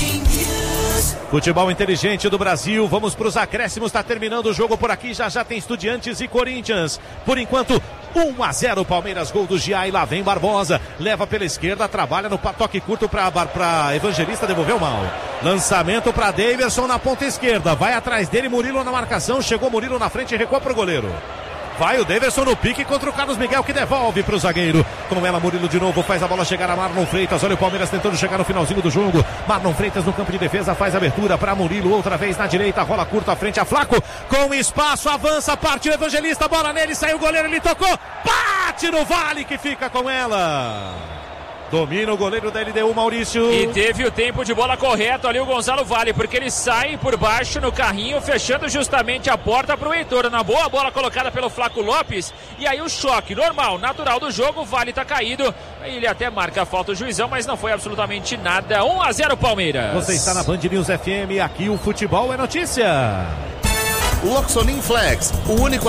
Futebol inteligente do Brasil, vamos para os acréscimos, está terminando o jogo por aqui, já tem Estudiantes e Corinthians. Por enquanto, 1-0 Palmeiras, gol do Giai, lá vem Barbosa, leva pela esquerda, trabalha no toque curto para Evangelista, devolveu mal. Lançamento para Daverson na ponta esquerda, vai atrás dele, Murilo na marcação, chegou Murilo na frente e recuou para o goleiro. Vai o Daverson no pique contra o Carlos Miguel, que devolve para o zagueiro. Com ela, Murilo de novo, faz a bola chegar a Marlon Freitas. Olha o Palmeiras tentando chegar no finalzinho do jogo. Marlon Freitas no campo de defesa, faz abertura para Murilo, outra vez na direita, rola curta à frente a Flaco. Com espaço, avança, partiu Evangelista, bola nele, saiu o goleiro, ele tocou. Bate no Vale, que fica com ela. Domina o goleiro da LDU, Maurício. E teve o tempo de bola correto ali o Gonzalo Vale, porque ele sai por baixo no carrinho, fechando justamente a porta para o Heitor. Na boa bola colocada pelo Flaco Lopes. E aí o choque normal, natural do jogo. O Vale tá caído. Ele até marca a falta o juizão, mas não foi absolutamente nada. 1-0 Palmeiras. Você está na Band News FM, aqui o futebol é notícia. Loxonin Flex, o único